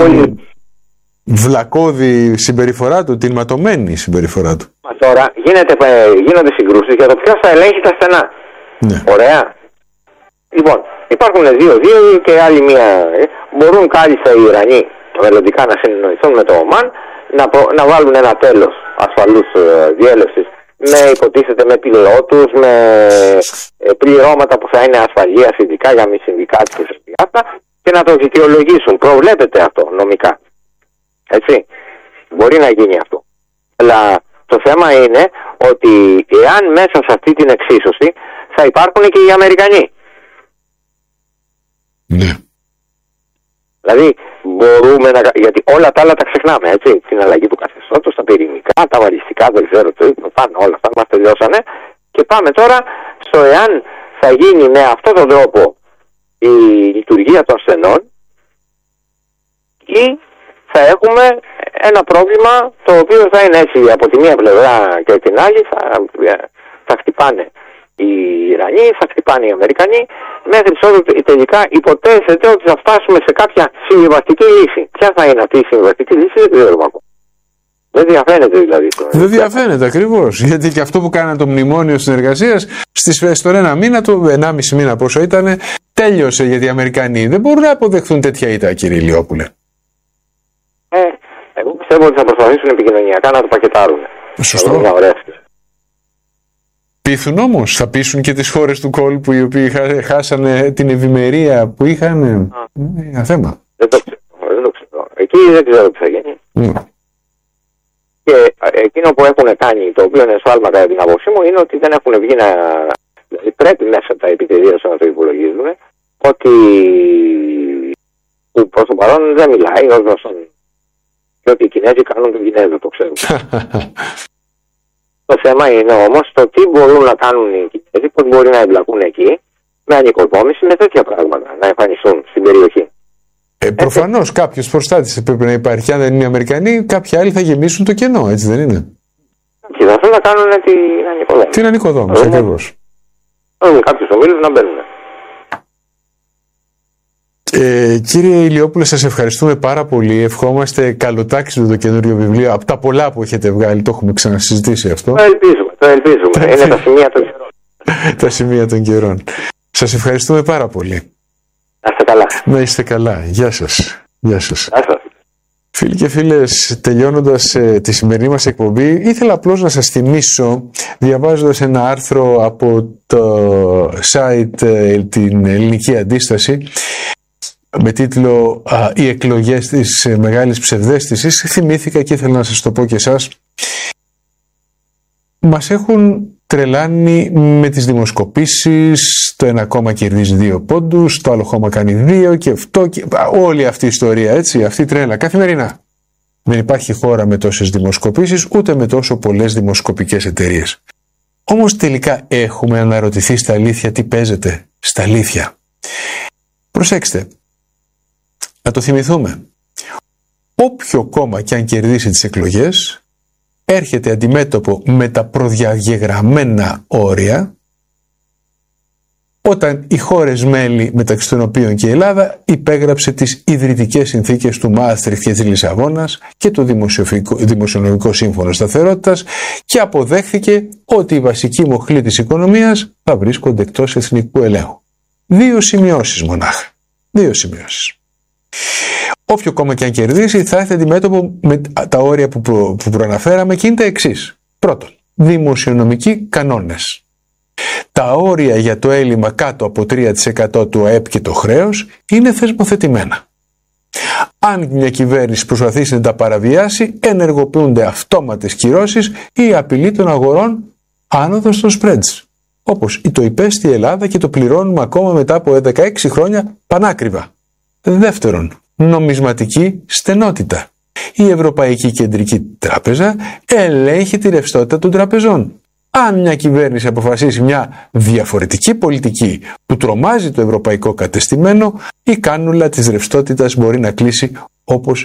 βλακώδη συμπεριφορά του, την ματωμένη συμπεριφορά του. Μα τώρα γίνονται συγκρούσεις για το ποιος θα ελέγχει τα στενά. Ναι. Ωραία. Λοιπόν, υπάρχουν 2-2 και άλλη μία. Μπορούν κάλλιστα οι Ιρανοί μελλοντικά να συνεννοηθούν με το Ομάν, να βάλουν ένα τέλος ασφαλούς διέλευσης με υποτίθεται με πιλότους, με πληρώματα που θα είναι ασφαλείας ειδικά για μη συνδικάτες και αυτά, και να το δικαιολογήσουν. Προβλέπεται αυτό νομικά. Έτσι. Μπορεί να γίνει αυτό. Αλλά το θέμα είναι ότι εάν μέσα σε αυτή την εξίσωση θα υπάρχουν και οι Αμερικανοί. Ναι. Δηλαδή μπορούμε να... Γιατί όλα τα άλλα τα ξεχνάμε, έτσι. Την αλλαγή του καθεστώτος, τα πυρηνικά, τα βαλιστικά, δεν ξέρω τι, πάνω όλα αυτά μας τελειώσανε. Και πάμε τώρα στο εάν θα γίνει με αυτόν τον τρόπο η λειτουργία των στενών ή θα έχουμε ένα πρόβλημα το οποίο θα είναι έτσι από τη μία πλευρά και την άλλη θα χτυπάνε οι Ιρανοί, θα χτυπάνε οι Αμερικανοί, μέχρι ότου τελικά υποτίθεται ότι θα φτάσουμε σε κάποια συμβιβαστική λύση. Ποια θα είναι αυτή η συμβιβαστική λύση, δεν ξέρουμε ακόμα. Δεν διαφαίνεται δηλαδή. Δεν διαφαίνεται ακριβώς. Γιατί και αυτό που κάνανε το μνημόνιο συνεργασίας, στον ένα μήνα, το 1,5 μήνα πόσο ήταν, τέλειωσε, γιατί οι Αμερικανοί δεν μπορούν να αποδεχθούν τέτοια ήττα, κύριε Ηλιόπουλε. Εγώ πιστεύω ότι θα προσπαθήσουν επικοινωνιακά να το πακετάρουν. Σωστό. Πείθουν όμως, θα πείσουν και τις χώρες του κόλπου οι οποίοι χάσανε την ευημερία που είχαν. Είναι ένα θέμα. Δεν το ξέρω. Εκεί δεν ξέρω τι θα γίνει. Και εκείνο που έχουν κάνει, το οποίο είναι σφάλμα κατά την άποψή μου, είναι ότι δεν έχουν βγει να. Δηλαδή πρέπει μέσα τα επιτελεία να το υπολογίζουν, ότι που προς το παρόν δεν μιλάει ως γνωστόν. Και ότι οι Κινέζοι κάνουν τον Κινέζο, το ξέρουμε. Το θέμα είναι όμως το τι μπορούν να κάνουν οι Κινέζοι, πώς μπορεί να εμπλακούν εκεί, με ανοικοδόμηση, με τέτοια πράγματα, να εμφανιστούν στην περιοχή. Προφανώς κάποιος προστάτης πρέπει να υπάρχει. Αν δεν είναι οι Αμερικανοί, κάποιοι άλλοι θα γεμίσουν το κενό, έτσι δεν είναι? Και θα θέλουν να κάνουν την ανοικοδόμηση. Την ανοικοδόμηση, ακριβώς. Κάποιους ομίλους να μπαίνουν. Κύριε Ηλιόπουλε, σας ευχαριστούμε πάρα πολύ. Ευχόμαστε καλοτάξιδο το καινούριο βιβλίο. Από τα πολλά που έχετε βγάλει, το έχουμε ξανασυζητήσει αυτό. Το ελπίζουμε. Είναι τα σημεία των καιρών. Τα σημεία των καιρών. Σας ευχαριστούμε πάρα πολύ. Να είστε καλά. Να είστε καλά. Γεια σας. Γεια σας. Γεια σας. Φίλοι και φίλες, τελειώνοντας τη σημερινή μας εκπομπή, ήθελα απλώς να σας θυμίσω, διαβάζοντας ένα άρθρο από το site την Ελληνική Αντίσταση, με τίτλο «Οι εκλογές της μεγάλης ψευδαίσθησης», θυμήθηκα και ήθελα να σας το πω και εσάς. Μας έχουν τρελάνει με τις δημοσκοπήσεις, το ένα κόμμα κερδίζει 2 πόντους, το άλλο κόμμα κάνει 2 και αυτό και όλη αυτή η ιστορία, έτσι, αυτή η τρέλα, καθημερινά. Δεν υπάρχει χώρα με τόσες δημοσκοπήσεις, ούτε με τόσο πολλές δημοσκοπικές εταιρείες. Όμως τελικά έχουμε αναρωτηθεί στα αλήθεια τι παίζεται, στα αλήθεια. Προσέξτε, να το θυμηθούμε. Όποιο κόμμα και αν κερδίσει τις εκλογές, έρχεται αντιμέτωπο με τα προδιαγεγραμμένα όρια όταν οι χώρες μέλη, μεταξύ των οποίων και η Ελλάδα, υπέγραψε τις ιδρυτικές συνθήκες του Μάστριχτ και της Λισαβόνας και το Δημοσιονομικό Σύμφωνο Σταθερότητας και αποδέχθηκε ότι οι βασικοί μοχλοί της οικονομίας θα βρίσκονται εκτός εθνικού ελέγχου. 2 σημειώσεις μονάχα. 2 σημειώσεις. Όποιο κόμμα και αν κερδίσει θα έρθει αντιμέτωπο με τα όρια που προαναφέραμε και είναι τα εξής. Πρώτον, δημοσιονομικοί κανόνες. Τα όρια για το έλλειμμα κάτω από 3% του ΑΕΠ και το χρέος είναι θεσμοθετημένα. Αν μια κυβέρνηση προσπαθήσει να τα παραβιάσει, ενεργοποιούνται αυτόματες κυρώσεις ή απειλή των αγορών άνοδος των spreads. Όπως το υπέστη η Ελλάδα και το πληρώνουμε ακόμα μετά από 16 χρόνια πανάκριβα. Δεύτερον, νομισματική στενότητα. Η Ευρωπαϊκή Κεντρική Τράπεζα ελέγχει τη ρευστότητα των τραπεζών. Αν μια κυβέρνηση αποφασίσει μια διαφορετική πολιτική που τρομάζει το ευρωπαϊκό κατεστημένο, η κάνουλα της ρευστότητας μπορεί να κλείσει όπως